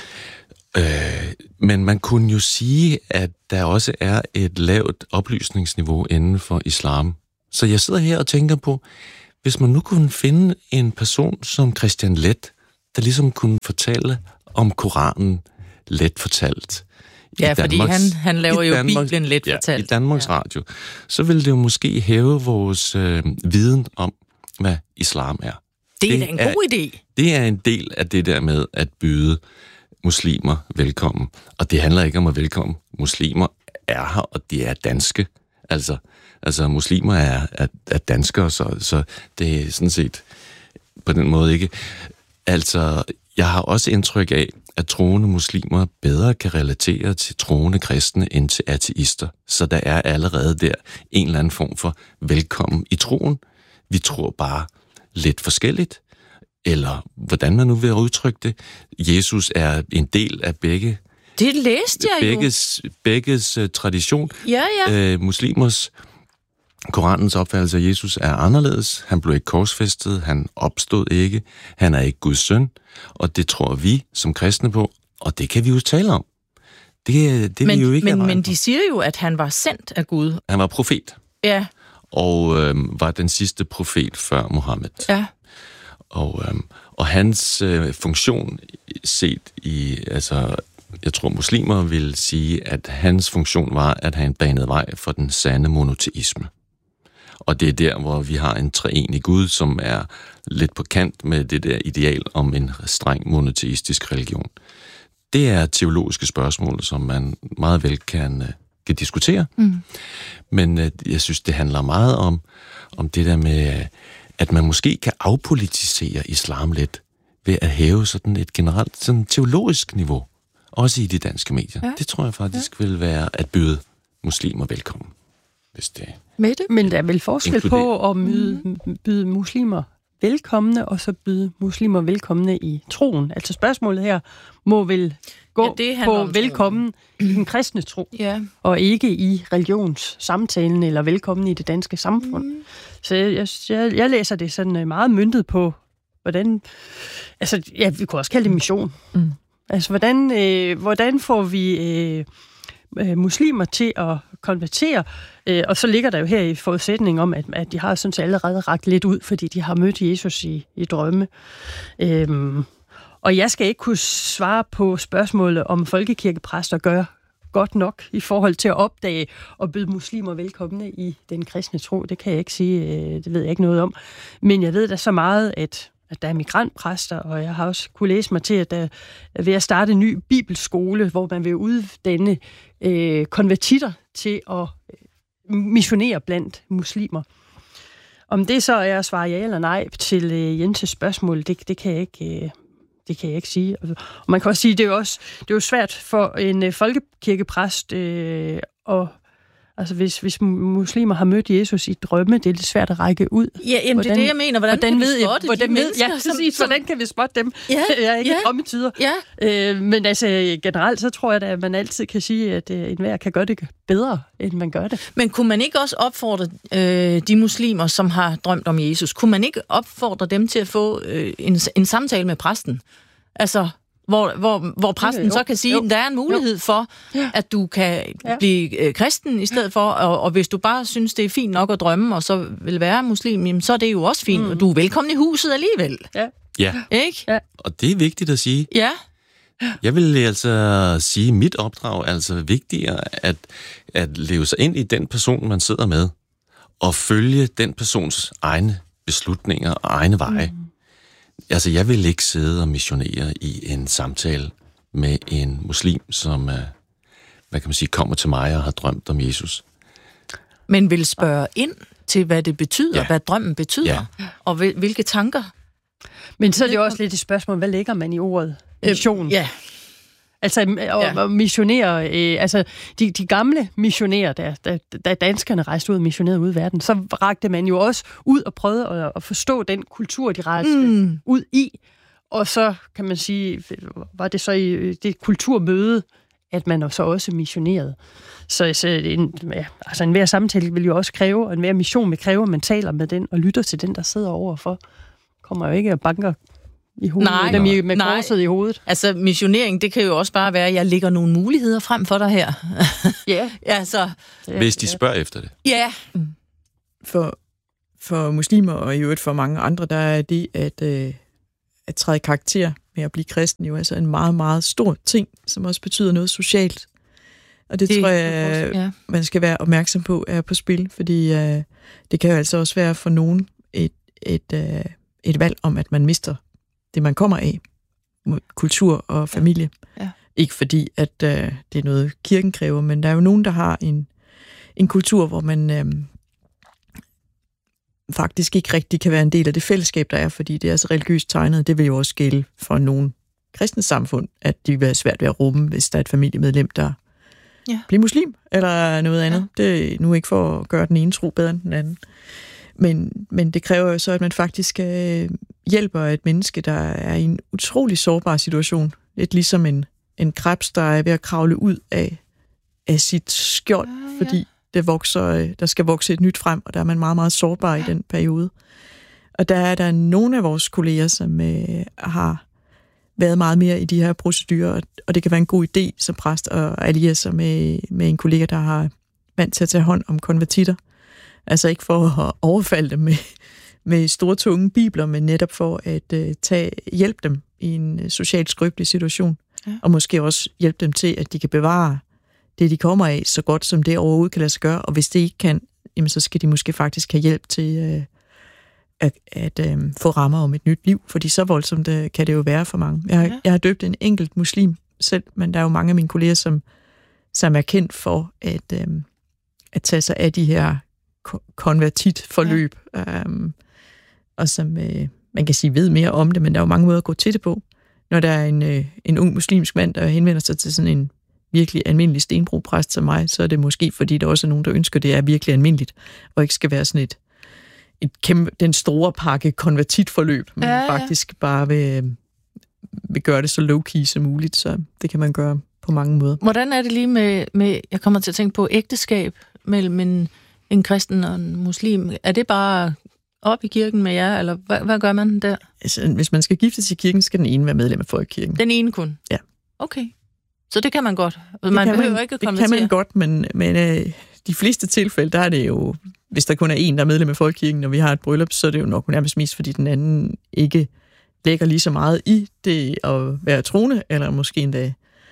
øh, men man kunne jo sige, at der også er et lavt oplysningsniveau inden for islam. Så jeg sidder her og tænker på, hvis man nu kunne finde en person som Christian Leth, der ligesom kunne fortælle om Koranen let fortalt. Ja, fordi Danmarks, han, han laver jo Danmarks, Bibelen let fortalt. Ja, i Danmarks ja. Radio. Så ville det jo måske hæve vores øh, viden om, hvad islam er. Det er det en er, god idé. Det er en del af det der med at byde muslimer velkommen. Og det handler ikke om at velkomme. Muslimer er her, og de er danske. Altså, altså muslimer er, er, er danskere, så, så det er sådan set på den måde ikke. Altså, jeg har også indtryk af, at troende muslimer bedre kan relatere til troende kristne end til ateister. Så der er allerede der en eller anden form for velkommen i troen. Vi tror bare lidt forskelligt, eller hvordan man nu vil udtrykke det. Jesus er en del af begge. Det læste jeg begges, jo. Begges uh, tradition. Ja, ja. Øh, muslimers, Koranens opfattelse af Jesus er anderledes. Han blev ikke korsfæstet, han opstod ikke, han er ikke Guds søn, og det tror vi som kristne på, og det kan vi jo tale om. Det, det men, vi jo ikke men, men de siger jo, at han var sendt af Gud. Han var profet. Ja. Og øh, var den sidste profet før Mohammed. Ja. Og, øh, og hans øh, funktion set i, altså, jeg tror muslimer vil sige, at hans funktion var, at han banede vej for den sande monoteisme. Og det er der, hvor vi har en treenig Gud, som er lidt på kant med det der ideal om en streng monoteistisk religion. Det er teologiske spørgsmål, som man meget vel kan, kan diskutere. Mm. Men jeg synes, det handler meget om, om det der med, at man måske kan afpolitisere islam lidt ved at hæve sådan et generelt sådan teologisk niveau, også i de danske medier. Ja. Det tror jeg faktisk ja. vil være at byde muslimer velkommen, hvis det med det. Men der er vel forskel inkluderer. på at byde, byde muslimer velkomne, og så byde muslimer velkomne i troen. Altså spørgsmålet her må vel gå ja, på velkommen i den kristne tro, ja. og ikke i religionssamtalen eller velkommen i det danske samfund. Mm. Så jeg, jeg, jeg læser det sådan meget møntet på, hvordan, altså ja, vi kunne også kalde det mission. Mm. Altså hvordan, øh, hvordan får vi øh, øh, muslimer til at konvertere, øh, og så ligger der jo her i forudsætning om, at, at de har sådan set allerede rakt lidt ud, fordi de har mødt Jesus i, i drømme. Øhm, og jeg skal ikke kunne svare på spørgsmålet, om folkekirkepræster gør godt nok i forhold til at opdage og byde muslimer velkomne i den kristne tro. Det kan jeg ikke sige, øh, det ved jeg ikke noget om. Men jeg ved da så meget, at at der er migrantpræster, og jeg har også kunne læse mig til, at der er ved at starte en ny bibelskole, hvor man vil uddanne øh, konvertitter til at missionere blandt muslimer. Om det så er at svare ja eller nej til øh, Jens' spørgsmål, det, det, kan jeg ikke, øh, det kan jeg ikke sige. Og man kan også sige, at det er jo, også, det er jo svært for en øh, folkekirkepræst øh, at Altså, hvis, hvis muslimer har mødt Jesus i drømme, det er lidt svært at række ud. Ja, jamen, hvordan, det er det, jeg mener. Hvordan, hvordan kan vi spotte hvordan, de mennesker? Ja, præcis. Som, hvordan kan vi spotte dem? Ja, jeg er ikke ja, i drømmetider. Ja. Øh, men altså, generelt, så tror jeg, at man altid kan sige, at øh, enhver kan gøre det bedre, end man gør det. Men kunne man ikke også opfordre øh, de muslimer, som har drømt om Jesus, kunne man ikke opfordre dem til at få øh, en, en samtale med præsten? Altså... Hvor, hvor, hvor præsten jo, jo, så kan sige, at der er en mulighed jo. for, ja. at du kan ja. blive øh, kristen i stedet for, og, og hvis du bare synes, det er fint nok at drømme, og så vil være muslim, jamen, så er det jo også fint, mm. og du er velkommen i huset alligevel. Ja. Ja. Ikke? Ja. Og det er vigtigt at sige. Ja. Jeg vil altså sige, mit opdrag er altså vigtigere at, at leve sig ind i den person, man sidder med, og følge den persons egne beslutninger og egne veje. Mm. Altså, jeg vil ikke sidde og missionere i en samtale med en muslim, som, hvad kan man sige, kommer til mig og har drømt om Jesus. Men vil spørge ind til, hvad det betyder, ja. hvad drømmen betyder, ja. og hvilke tanker. Men så er det jo også lidt et spørgsmål, hvad lægger man i ordet mission? Øh, ja. Altså, at ja. missionere, øh, altså, de, de gamle missionærer, der, der, der danskerne rejste ud og missionerede ud i verden, så rakte man jo også ud og prøvede at, at forstå den kultur, de rejste mm. ud i. Og så, kan man sige, var det så i det kulturmøde, at man så også missionerede. Så, så en, ja, altså enhver samtale vil jo også kræve, og enhver mission vil kræve, at man taler med den og lytter til den, der sidder overfor. Kommer jo ikke og banker i hovedet, nej, dem i, med korset i hovedet. Altså missionering, det kan jo også bare være, at jeg lægger nogle muligheder frem for dig her. Ja. ja, så, Hvis de spørger efter det. Ja. For, for muslimer og i øvrigt for mange andre, der er det at, øh, at træde karakter med at blive kristen jo altså en meget, meget stor ting, som også betyder noget socialt. Og det, det tror jeg, ja. man skal være opmærksom på er på spil, fordi øh, det kan jo altså også være for nogen et, et, øh, et valg om, at man mister det, man kommer af, kultur og familie. Ja. Ja. Ikke fordi, at øh, det er noget, kirken kræver, men der er jo nogen, der har en, en kultur, hvor man øh, faktisk ikke rigtig kan være en del af det fællesskab, der er, fordi det er så religiøst tegnet. Det vil jo også gælde for nogle kristne samfund, at de vil være svært ved at rumme, hvis der er et familiemedlem, der ja. bliver muslim, eller noget andet. Ja. Det er nu ikke for at gøre den ene tro bedre end den anden. Men, men det kræver jo så, at man faktisk øh, hjælper et menneske, der er i en utrolig sårbar situation. Lidt ligesom en, en krebs, der er ved at kravle ud af, af sit skjold, ja, ja. fordi det vokser, der skal vokse et nyt frem, og der er man meget, meget sårbar ja. i den periode. Og der er der nogle af vores kolleger, som øh, har været meget mere i de her procedurer, og det kan være en god idé som præst og alliere sig med, med en kollega, der har vant til at tage hånd om konvertitter. Altså ikke for at overfalde dem med, med store, tunge bibler, men netop for at uh, tage, hjælpe dem i en socialt skrøbelig situation. Ja. Og måske også hjælpe dem til, at de kan bevare det, de kommer af, så godt som det overhovedet kan lade sig gøre. Og hvis det ikke kan, jamen, så skal de måske faktisk have hjælp til uh, at, at um, få rammer om et nyt liv. Fordi så voldsomt uh, kan det jo være for mange. Jeg har, ja. jeg har døbt en enkelt muslim selv, men der er jo mange af mine kolleger, som, som er kendt for at, um, at tage sig af de her konvertitforløb, ja. øhm, og som øh, man kan sige ved mere om det, men der er jo mange måder at gå til det på. Når der er en, øh, en ung muslimsk mand, der henvender sig til sådan en virkelig almindelig stenbrogpræst som mig, så er det måske, fordi der også er nogen, der ønsker, det er virkelig almindeligt, og ikke skal være sådan et, et kæmpe, den store pakke konvertitforløb, men ja, ja. faktisk bare vil, vil gøre det så low-key som muligt, så det kan man gøre på mange måder. Hvordan er det lige med, med jeg kommer til at tænke på ægteskab mellem en en kristen og en muslim? Er det bare op i kirken med jer, eller hvad, hvad gør man der? Altså, hvis man skal giftes i kirken, skal den ene være medlem af folkekirken. Den ene kun? Ja. Okay. Så det kan man godt? Man det behøver man, ikke at konvertere? Det kan man godt, men, men øh, de fleste tilfælde, der er det jo, hvis der kun er en, der er medlem af folkekirken, når vi har et bryllup, så er det jo nok nærmest mest, fordi den anden ikke lægger lige så meget i det at være troende, eller måske endda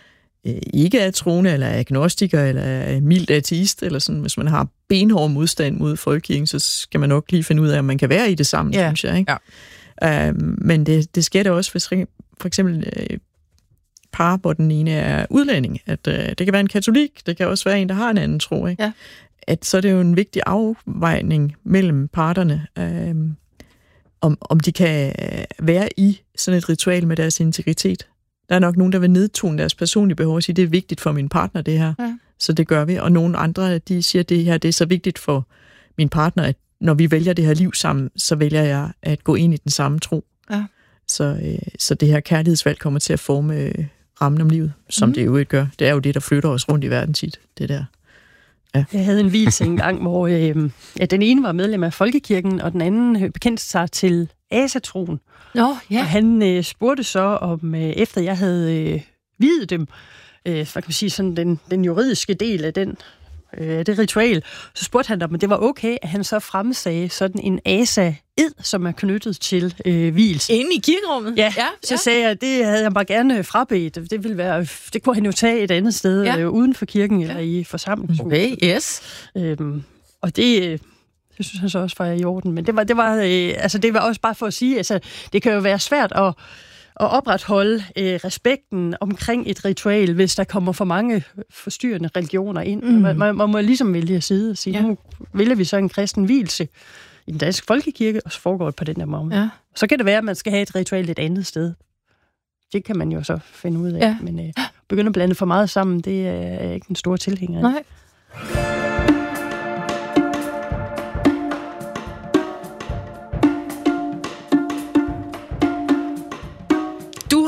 ikke er troende, eller er agnostiker, eller er mildt ateist, eller sådan. Hvis man har benhård modstand mod folkekirken, så skal man nok lige finde ud af, om man kan være i det sammen, ja. synes jeg. Ikke? Ja. Uh, men det, det sker da også, hvis for eksempel uh, par, hvor den ene er udlænding. At, uh, det kan være en katolik, det kan også være en, der har en anden tro. Ikke? Ja. At, så er det jo en vigtig afvejning mellem parterne, uh, om, om de kan være i sådan et ritual med deres integritet. Der er nok nogen, der vil nedtone deres personlige behov og sige, det er vigtigt for min partner, det her. Ja. Så det gør vi. Og nogle andre, de siger, det her det er så vigtigt for min partner, at når vi vælger det her liv sammen, så vælger jeg at gå ind i den samme tro. Ja. Så, øh, så det her kærlighedsvalg kommer til at forme øh, rammen om livet, som mm. det jo ikke gør. Det er jo det, der flytter os rundt i verden tit, det der. Ja. Jeg havde en vielse engang, hvor øh, ja, den ene var medlem af folkekirken, og den anden bekendte sig til asatroen. Nå, ja. Og han øh, spurgte så, om øh, efter jeg havde øh, viet dem, øh, hvad kan man sige, sådan den, den juridiske del af den, øh, det ritual, så spurgte han, om det var okay, at han så fremsagde sådan en asa-ed, som er knyttet til øh, vielse. Inde i kirkerummet? Ja, ja, så ja. sagde jeg, at det havde jeg bare gerne frabedt. Det, ville være, det kunne han jo tage et andet sted, ja. øh, uden for kirken eller ja. i forsamlingshuset. Okay, yes. Øhm, og det... Øh, Det synes han så også var i orden, men det var, det var, øh, altså det var også bare for at sige, altså det kan jo være svært at, at opretholde øh, respekten omkring et ritual, hvis der kommer for mange forstyrrende religioner ind. Mm. Man, man, man må ligesom vælge side og sige, ja. nu vælger vi så en kristen vielse i den danske folkekirke, og så foregår det på den der måde. Ja. Så kan det være, at man skal have et ritual et andet sted. Det kan man jo så finde ud af, ja. men øh, begynde at blande for meget sammen, det er ikke en stor tilhænger. Nej.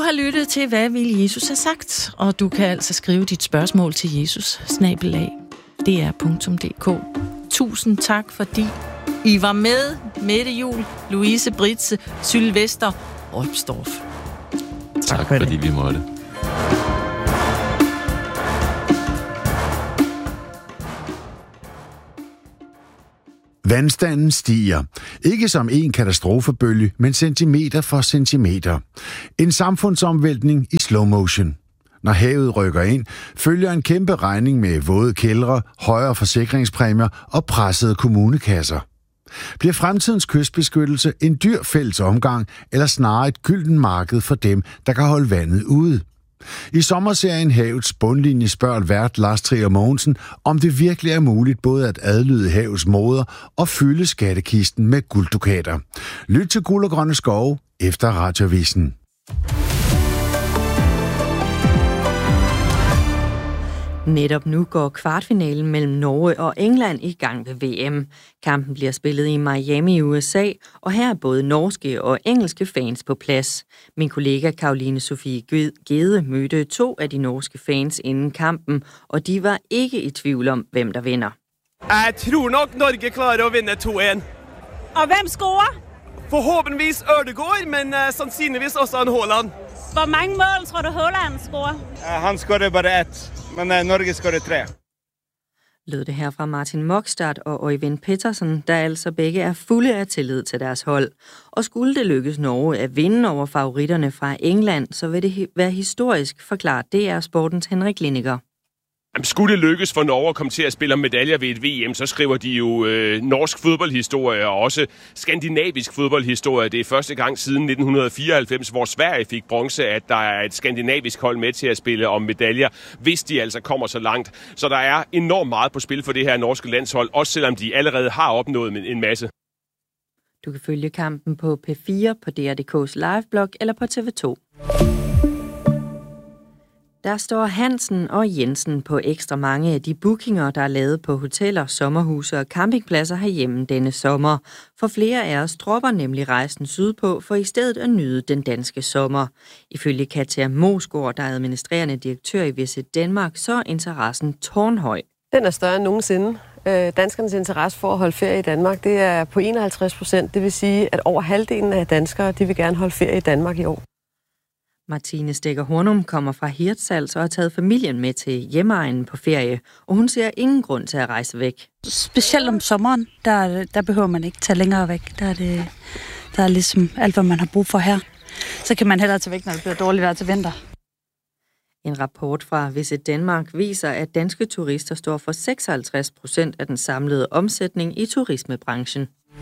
har lyttet til, hvad vil Jesus have sagt? Og du kan altså skrive dit spørgsmål til Jesus, snabel-a, d r punktum d k. Tusind tak, fordi I var med. Mette Juhl, Louise Britze, Sylvester Opstorff. Tak, tak fordi vi måtte. Vandstanden stiger. Ikke som en katastrofebølge, men centimeter for centimeter. En samfundsomvæltning i slow motion. Når havet rykker ind, følger en kæmpe regning med våde kældre, højere forsikringspræmier og pressede kommunekasser. Bliver fremtidens kystbeskyttelse en dyr fælles omgang, eller snarere et gylden marked for dem, der kan holde vandet ude? I sommerserien Havets bundlinje spørger vært Lars Trier Mogensen, om det virkelig er muligt både at adlyde havets moder og fylde skattekisten med gulddukater. Lyt til Guld og Grønne Skove efter Radioavisen. Netop nu går kvartfinalen mellem Norge og England i gang ved V M. Kampen bliver spillet i Miami i U S A, og her er både norske og engelske fans på plads. Min kollega Karoline Sofie Gede mødte to af de norske fans inden kampen, og de var ikke i tvivl om, hvem der vinder. Jeg tror nok, Norge klarer at vinde to en. Og hvem scorer? Forhåbentligvis Ødegaard, men uh, sandsynligvis også en Haaland. Hvor mange mål tror du Haaland scorer? Uh, han scorer bare et, men uh, Norge scorer tre. Lød det her fra Martin Mokstad og Øyvind Pettersen, der altså begge er fulde af tillid til deres hold. Og skulle det lykkes Norge at vinde over favoritterne fra England, så vil det være historisk, forklaret D R Sportens Henrik Lindiger. Skulle det lykkes for Norge at komme til at spille om medaljer ved et V M, så skriver de jo øh, norsk fodboldhistorie og også skandinavisk fodboldhistorie. Det er første gang siden nitten fireoghalvfems, hvor Sverige fik bronze, at der er et skandinavisk hold med til at spille om medaljer, hvis de altså kommer så langt. Så der er enormt meget på spil for det her norske landshold, også selvom de allerede har opnået en masse. Du kan følge kampen på P fire, på D R punktum D K's liveblog eller på T V to. Der står Hansen og Jensen på ekstra mange af de bookinger, der er lavet på hoteller, sommerhuse og campingpladser herhjemme denne sommer. For flere af os dropper nemlig rejsen sydpå for i stedet at nyde den danske sommer. Ifølge Katja Mosgaard, der er administrerende direktør i Visit Danmark, så er interessen tårnhøj. Den er større end nogensinde. Danskernes interesse for at holde ferie i Danmark, det er på enoghalvtreds procent. Det vil sige, at over halvdelen af danskere, de vil gerne holde ferie i Danmark i år. Martine Stikker Hornum kommer fra Hirtshals og har taget familien med til hjemmeegnen på ferie, og hun ser ingen grund til at rejse væk. Specielt om sommeren, der, der behøver man ikke tage længere væk. Der er, det, der er ligesom alt, hvad man har brug for her. Så kan man hellere tage væk, når det bliver dårligt vejr til vinter. En rapport fra Visit Danmark viser, at danske turister står for seksoghalvtreds procent af den samlede omsætning i turismebranchen.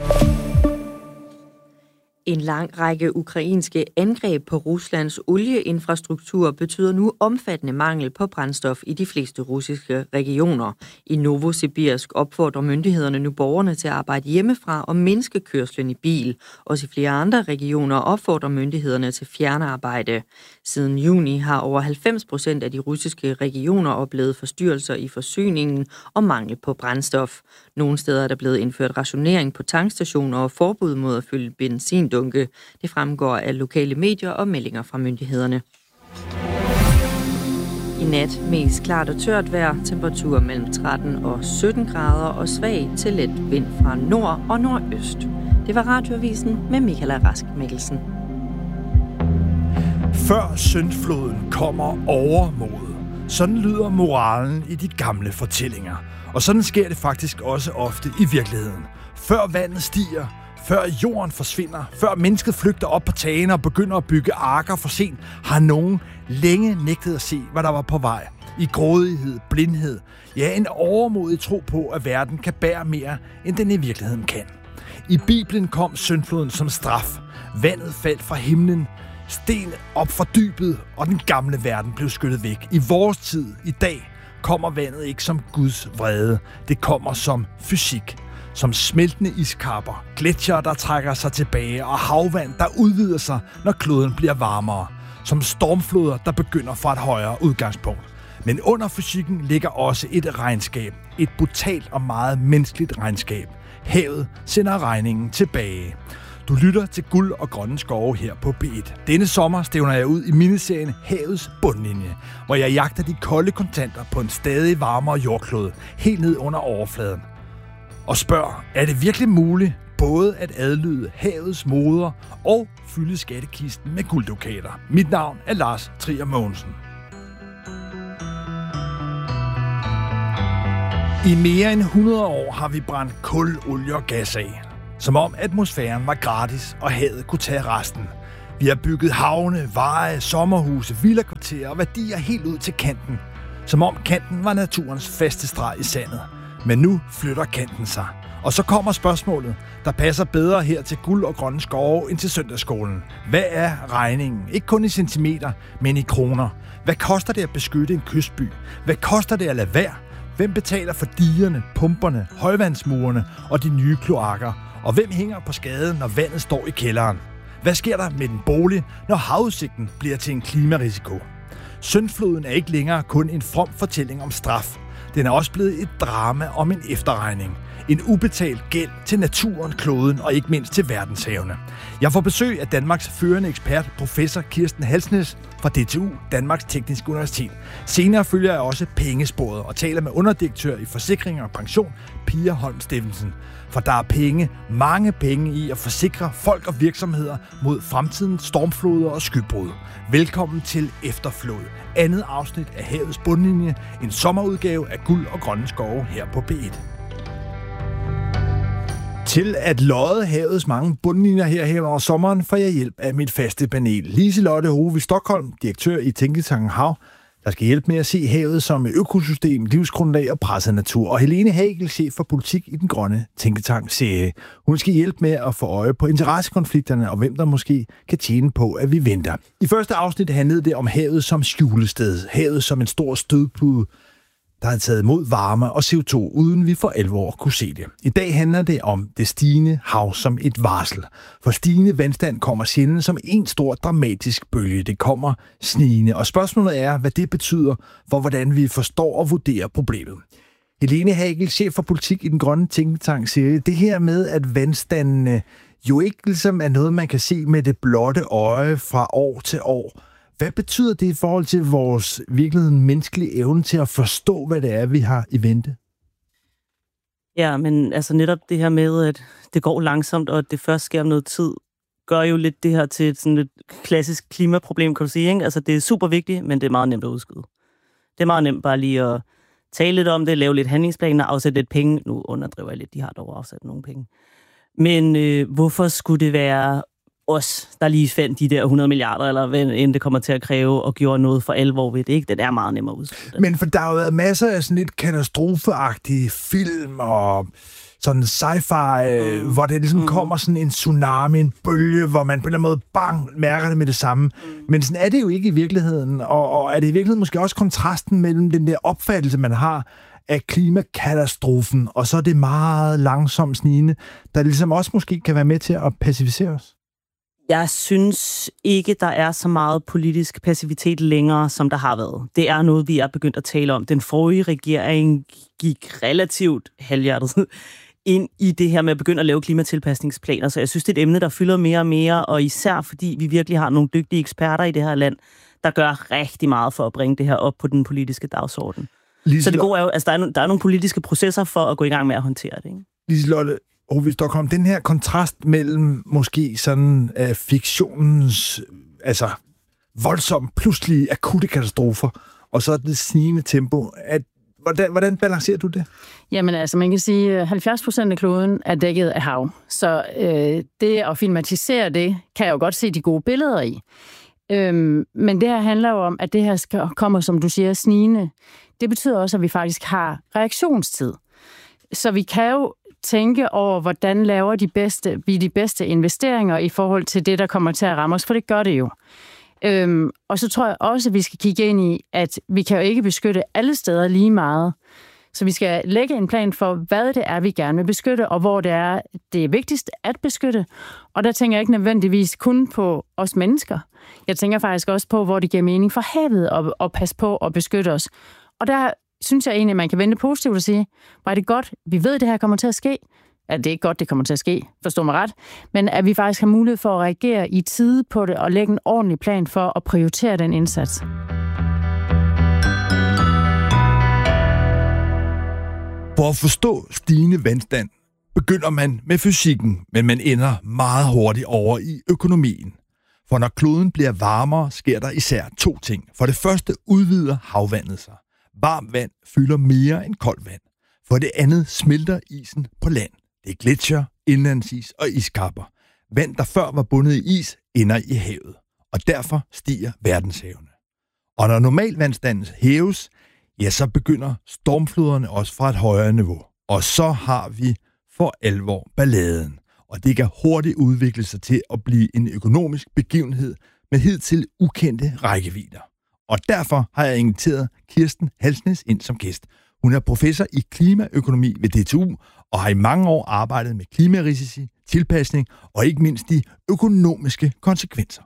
En lang række ukrainske angreb på Ruslands olieinfrastruktur betyder nu omfattende mangel på brændstof i de fleste russiske regioner. I Novosibirsk opfordrer myndighederne nu borgerne til at arbejde hjemmefra og mindske kørslen i bil. Også i flere andre regioner opfordrer myndighederne til fjernarbejde. Siden juni har over halvfems procent af de russiske regioner oplevet forstyrrelser i forsyningen og mangel på brændstof. Nogle steder er der blevet indført rationering på tankstationer og forbud mod at fylde benzin. Det fremgår af lokale medier og meldinger fra myndighederne. I nat mest klart og tørt vejr, temperatur mellem tretten og sytten grader og svag til let vind fra nord og nordøst. Det var Radioavisen med Michaela Rask Mikkelsen. Før syndfloden kommer overmod. Sådan lyder moralen i de gamle fortællinger. Og sådan sker det faktisk også ofte i virkeligheden. Før vandet stiger, før jorden forsvinder, før mennesket flygter op på tagene og begynder at bygge arker for sent, har nogen længe nægtet at se, hvad der var på vej. I grådighed, blindhed, ja, en overmodig tro på, at verden kan bære mere, end den i virkeligheden kan. I Bibelen kom syndfloden som straf. Vandet faldt fra himlen, sten op fra dybet, og den gamle verden blev skyllet væk. I vores tid, i dag, kommer vandet ikke som Guds vrede. Det kommer som fysik. Som smeltende iskapper, gletsjere, der trækker sig tilbage, og havvand, der udvider sig, når kloden bliver varmere. Som stormfloder, der begynder fra et højere udgangspunkt. Men under fysikken ligger også et regnskab. Et brutalt og meget menneskeligt regnskab. Havet sender regningen tilbage. Du lytter til Guld og Grønne Skove her på B et. Denne sommer stævner jeg ud i miniserien Havets bundlinje, hvor jeg jagter de kolde kontanter på en stadig varmere jordklode, helt ned under overfladen. Og spørger, er det virkelig muligt både at adlyde havets moder og fylde skattekisten med gulddukater? Mit navn er Lars Trier Mogensen. I mere end hundrede år har vi brændt kul, olie og gas af. Som om atmosfæren var gratis, og havet kunne tage resten. Vi har bygget havne, veje, sommerhuse, villakvarterer og værdier helt ud til kanten. Som om kanten var naturens faste streg i sandet. Men nu flytter kanten sig. Og så kommer spørgsmålet, der passer bedre her til Guld og Grønne Skove end til søndagsskolen. Hvad er regningen? Ikke kun i centimeter, men i kroner. Hvad koster det at beskytte en kystby? Hvad koster det at lade være? Hvem betaler for digerne, pumperne, højvandsmurene og de nye kloakker? Og hvem hænger på skaden, når vandet står i kælderen? Hvad sker der med den bolig, når havudsigten bliver til en klimarisiko? Syndfloden er ikke længere kun en from fortælling om straf. Den er også blevet et drama om en efterregning. En ubetalt gæld til naturen, kloden og ikke mindst til verdenshavene. Jeg får besøg af Danmarks førende ekspert, professor Kirsten Halsnæs fra D T U, Danmarks Tekniske Universitet. Senere følger jeg også pengesporet og taler med underdirektør i Forsikring og Pension, Pia Holm Steffensen. For der er penge, mange penge i at forsikre folk og virksomheder mod fremtidens stormfloder og skybrud. Velkommen til Efterflod, andet afsnit af Havets bundlinje, en sommerudgave af Guld og Grønne Skove her på B et. Til at lodde havets mange bundlinjer her hen over sommeren får jeg hjælp af mit faste panel. Liselotte Hove Stockholm, direktør i Tænketanken Hav, der skal hjælpe med at se havet som økosystem, livsgrundlag og presset natur. Og Helene Hagel, chef for politik i den grønne Tænketank serie. Hun skal hjælpe med at få øje på interessekonflikterne og hvem der måske kan tjene på, at vi venter. I første afsnit handlede det om havet som skjulested. Havet som en stor stødpude, der har taget imod varme og C O to, uden vi for alvor kunne se det. I dag handler det om det stigende hav som et varsel. For stigende vandstand kommer sjældent som en stor dramatisk bølge. Det kommer snigende, og spørgsmålet er, hvad det betyder for, hvordan vi forstår og vurderer problemet. Helene Hagel, chef for politik i den grønne Tænketank, siger det her med, at vandstandene jo ikke ligesom er noget, man kan se med det blotte øje fra år til år. Hvad betyder det i forhold til vores virkeligheden menneskelige evne til at forstå, hvad det er, vi har i vente? Ja, men altså netop det her med, at det går langsomt, og at det først sker om noget tid, gør jo lidt det her til et, sådan et klassisk klimaproblem, kan du sige, ikke? Altså det er super vigtigt, men det er meget nemt at udskyde. Det er meget nemt bare lige at tale lidt om det, lave lidt handlingsplaner, afsætte lidt penge. Nu underdriver jeg lidt, de har dog afsat nogle penge. Men øh, hvorfor skulle det være os, der lige fandt de der hundrede milliarder, eller hvad end det kommer til at kræve, og gjorde noget for alvor ved det, ikke? Det er meget nemmere at udskyde. Men for der har jo været masser af sådan lidt katastrofeagtige film og sådan sci-fi, mm. hvor det ligesom mm. kommer sådan en tsunami, en bølge, hvor man på en eller anden måde bang, mærker det med det samme. Mm. Men sådan er det jo ikke i virkeligheden, og, og er det i virkeligheden måske også kontrasten mellem den der opfattelse, man har af klimakatastrofen, og så er det meget langsomt snigende, der ligesom også måske kan være med til at pacificere os? Jeg synes ikke, der er så meget politisk passivitet længere, som der har været. Det er noget, vi er begyndt at tale om. Den forrige regering gik relativt halvhjertet ind i det her med at begynde at lave klimatilpasningsplaner. Så jeg synes, det er et emne, der fylder mere og mere, og især fordi vi virkelig har nogle dygtige eksperter i det her land, der gør rigtig meget for at bringe det her op på den politiske dagsorden. Liselotte. Så det gode er jo, altså der er, der er nogle politiske processer for at gå i gang med at håndtere det, ikke? Liselotte Hove Stockholm, den her kontrast mellem måske sådan uh, fiktionens altså voldsomt, pludselige, akutte katastrofer, og så det snigende tempo, at, hvordan, hvordan balancerer du det? Jamen altså, man kan sige, at halvfjerds procent af kloden er dækket af hav, så øh, det at filmatisere det, kan jeg jo godt se de gode billeder i. Øhm, men det her handler jo om, at det her skal, kommer, som du siger, snigende. Det betyder også, at vi faktisk har reaktionstid. Så vi kan jo tænke over, hvordan laver de bedste, vi de bedste investeringer i forhold til det, der kommer til at ramme os, for det gør det jo. Øhm, og så tror jeg også, at vi skal kigge ind i, at vi kan jo ikke beskytte alle steder lige meget. Så vi skal lægge en plan for, hvad det er, vi gerne vil beskytte, og hvor det er, det er vigtigst at beskytte. Og der tænker jeg ikke nødvendigvis kun på os mennesker. Jeg tænker faktisk også på, hvor det giver mening for havet at, at passe på og beskytte os. Og der synes jeg egentlig, at man kan vente positivt og sige, hvor er det godt, vi ved, at det her kommer til at ske. at det er ikke godt, det kommer til at ske, forstå mig ret, men at vi faktisk har mulighed for at reagere i tide på det og lægge en ordentlig plan for at prioritere den indsats. For at forstå stigende vandstand, begynder man med fysikken, men man ender meget hurtigt over i økonomien. For når kloden bliver varmere, sker der især to ting. For det første udvider havvandet sig. Varmt vand fylder mere end koldt vand. For det andet smelter isen på land. Det er gletsjer, indlandsis og iskapper. Vand, der før var bundet i is, ender i havet. Og derfor stiger verdenshavene. Og når normalvandstanden hæves, ja, så begynder stormfloderne også fra et højere niveau. Og så har vi for alvor balladen. Og det kan hurtigt udvikle sig til at blive en økonomisk begivenhed med hidtil ukendte rækkevidder. Og derfor har jeg inviteret Kirsten Halsnæs ind som gæst. Hun er professor i klimaøkonomi ved D T U og har i mange år arbejdet med klimarisici, tilpasning og ikke mindst de økonomiske konsekvenser.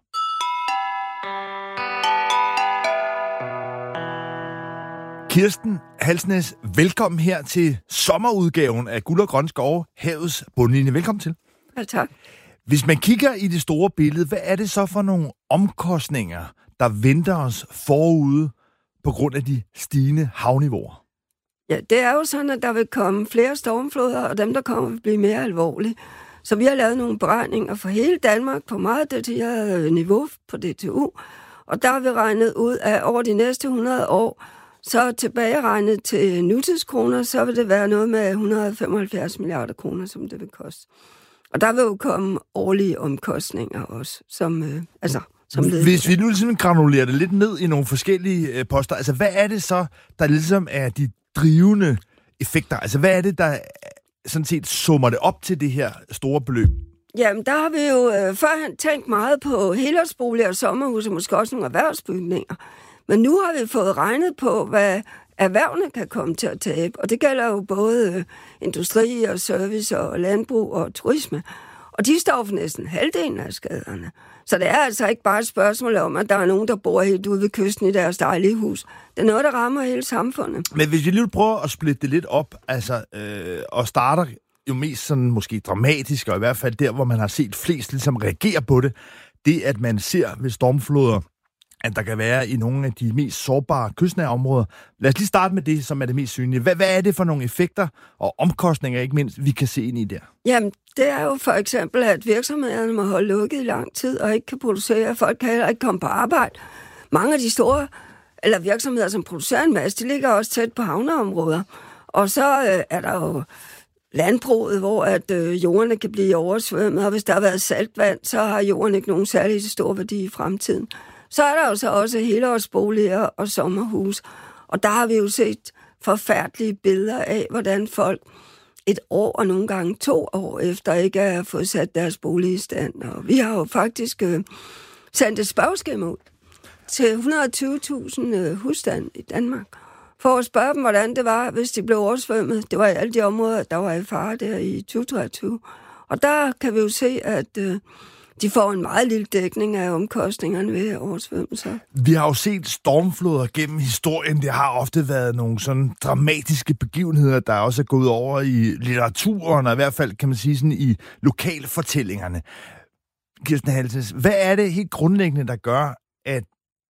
Kirsten Halsnæs, velkommen her til sommerudgaven af Guld og Grønne Skove, Havets bundlinje. Velkommen til. Ja, tak. Hvis man kigger i det store billede, hvad er det så for nogle omkostninger, der venter os forude på grund af de stigende havniveauer? Ja, det er jo sådan, at der vil komme flere stormfloder, og dem, der kommer, vil blive mere alvorlige. Så vi har lavet nogle beregninger for hele Danmark på meget detaljeret niveau på D T U, og der har vi regnet ud af over de næste hundrede år, så tilbageregnet til nutidskroner, så vil det være noget med et hundrede og femoghalvfjerds milliarder kroner, som det vil koste. Og der vil jo komme årlige omkostninger også, som, øh, altså, som led. Hvis vi nu ligesom granulerer det lidt ned i nogle forskellige øh, poster, altså hvad er det så, der ligesom er de drivende effekter? Altså hvad er det, der sådan set summer det op til det her store beløb? Jamen, der har vi jo øh, førhen tænkt meget på helårsboliger og sommerhuse, og måske også nogle erhvervsbygninger. Men nu har vi fået regnet på, hvad erhvervene kan komme til at tabe. Og det gælder jo både industri og service og landbrug og turisme. Og de står for næsten halvdelen af skaderne. Så det er altså ikke bare et spørgsmål om, at der er nogen, der bor helt ude ved kysten i deres dejlige hus. Det er noget, der rammer hele samfundet. Men hvis vi lige prøver at splitte det lidt op, altså, øh, og starter jo mest sådan måske dramatisk, og i hvert fald der, hvor man har set flest ligesom reagere på det, det at man ser ved stormfloder, at der kan være i nogle af de mest sårbare kystnære områder. Lad os lige starte med det, som er det mest synlige. Hvad, hvad er det for nogle effekter og omkostninger, ikke mindst, vi kan se ind i der? Jamen, det er jo for eksempel, at virksomhederne må holde lukket i lang tid og ikke kan producere. Folk kan heller ikke komme på arbejde. Mange af de store eller virksomheder, som producerer en masse, de ligger også tæt på havneområder. Og så øh, er der jo landbruget, hvor at øh, jordene kan blive oversvømmet, og hvis der har været saltvand, så har jorden ikke nogen særlig stor værdi i fremtiden. Så er der jo så også helårsboliger og sommerhus. Og der har vi jo set forfærdelige billeder af, hvordan folk et år og nogle gange to år efter ikke har fået sat deres bolig i stand. Og vi har jo faktisk øh, sendt et spørgeskema ud til et hundrede og tyve tusind øh, husstande i Danmark, for at spørge dem, hvordan det var, hvis de blev oversvømmet. Det var i alle de områder, der var i fare der i tyve treogtyve. Og der kan vi jo se, at øh, de får en meget lille dækning af omkostningerne ved oversvømmelser. Vi har jo set stormfloder gennem historien. Det har ofte været nogle sådan dramatiske begivenheder, der også er gået over i litteraturen, og i hvert fald, kan man sige, sådan i lokalfortællingerne. Kirsten Halsnæs, hvad er det helt grundlæggende, der gør, at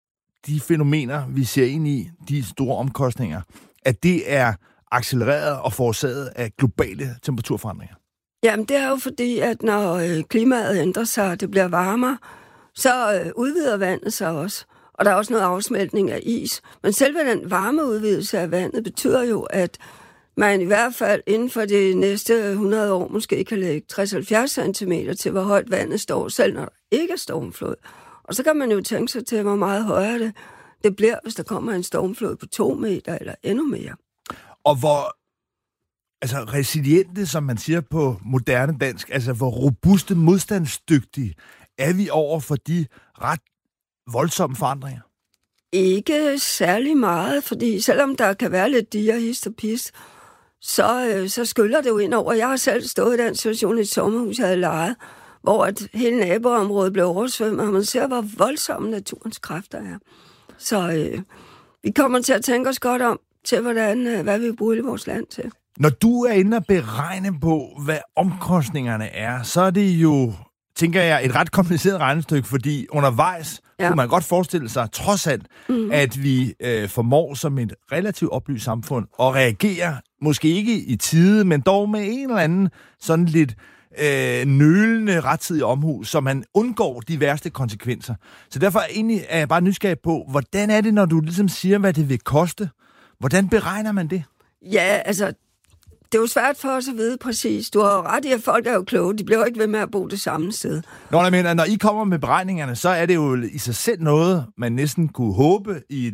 de fænomener, vi ser ind i, de store omkostninger, at det er accelereret og forårsaget af globale temperaturforandringer? Jamen, det er jo fordi, at når øh, klimaet ændrer sig, og det bliver varmere, så øh, udvider vandet sig også. Og der er også noget afsmeltning af is. Men selve den varme udvidelse af vandet betyder jo, at man i hvert fald inden for de næste hundrede år måske kan lægge tres til halvfjerds centimeter til, hvor højt vandet står, selv når der ikke er stormflod. Og så kan man jo tænke sig til, hvor meget højere det, det bliver, hvis der kommer en stormflod på to meter eller endnu mere. Og hvor altså resiliente, som man siger på moderne dansk, altså hvor robuste, modstandsdygtige er vi over for de ret voldsomme forandringer? Ikke særlig meget, fordi selvom der kan være lidt diger, hist og pis, så, øh, så skyller det jo ind over. Jeg har selv stået i den situation i et sommerhus, jeg havde lejet, hvor at hele naboområdet blev oversvømmet, og man ser, hvor voldsomme naturens kræfter er. Så øh, vi kommer til at tænke os godt om til, hvordan, øh, hvad vi bruger i vores land til. Når du er inde og beregne på, hvad omkostningerne er, så er det jo, tænker jeg, et ret kompliceret regnestykke, fordi undervejs ja. kunne man godt forestille sig, trods alt, mm. at vi øh, formår som et relativt oplyst samfund at reagere, måske ikke i tide, men dog med en eller anden sådan lidt øh, nølende rettidig omhu, så man undgår de værste konsekvenser. Så derfor er, egentlig, er jeg bare nysgerrig på, hvordan er det, når du ligesom siger, hvad det vil koste? Hvordan beregner man det? Ja, altså, det er jo svært for os at vide præcis. Du har jo ret i, at folk er jo kloge. De bliver jo ikke ved med at bo det samme sted. Nå, jeg mener, når I kommer med beregningerne, så er det jo i sig selv noget, man næsten kunne håbe i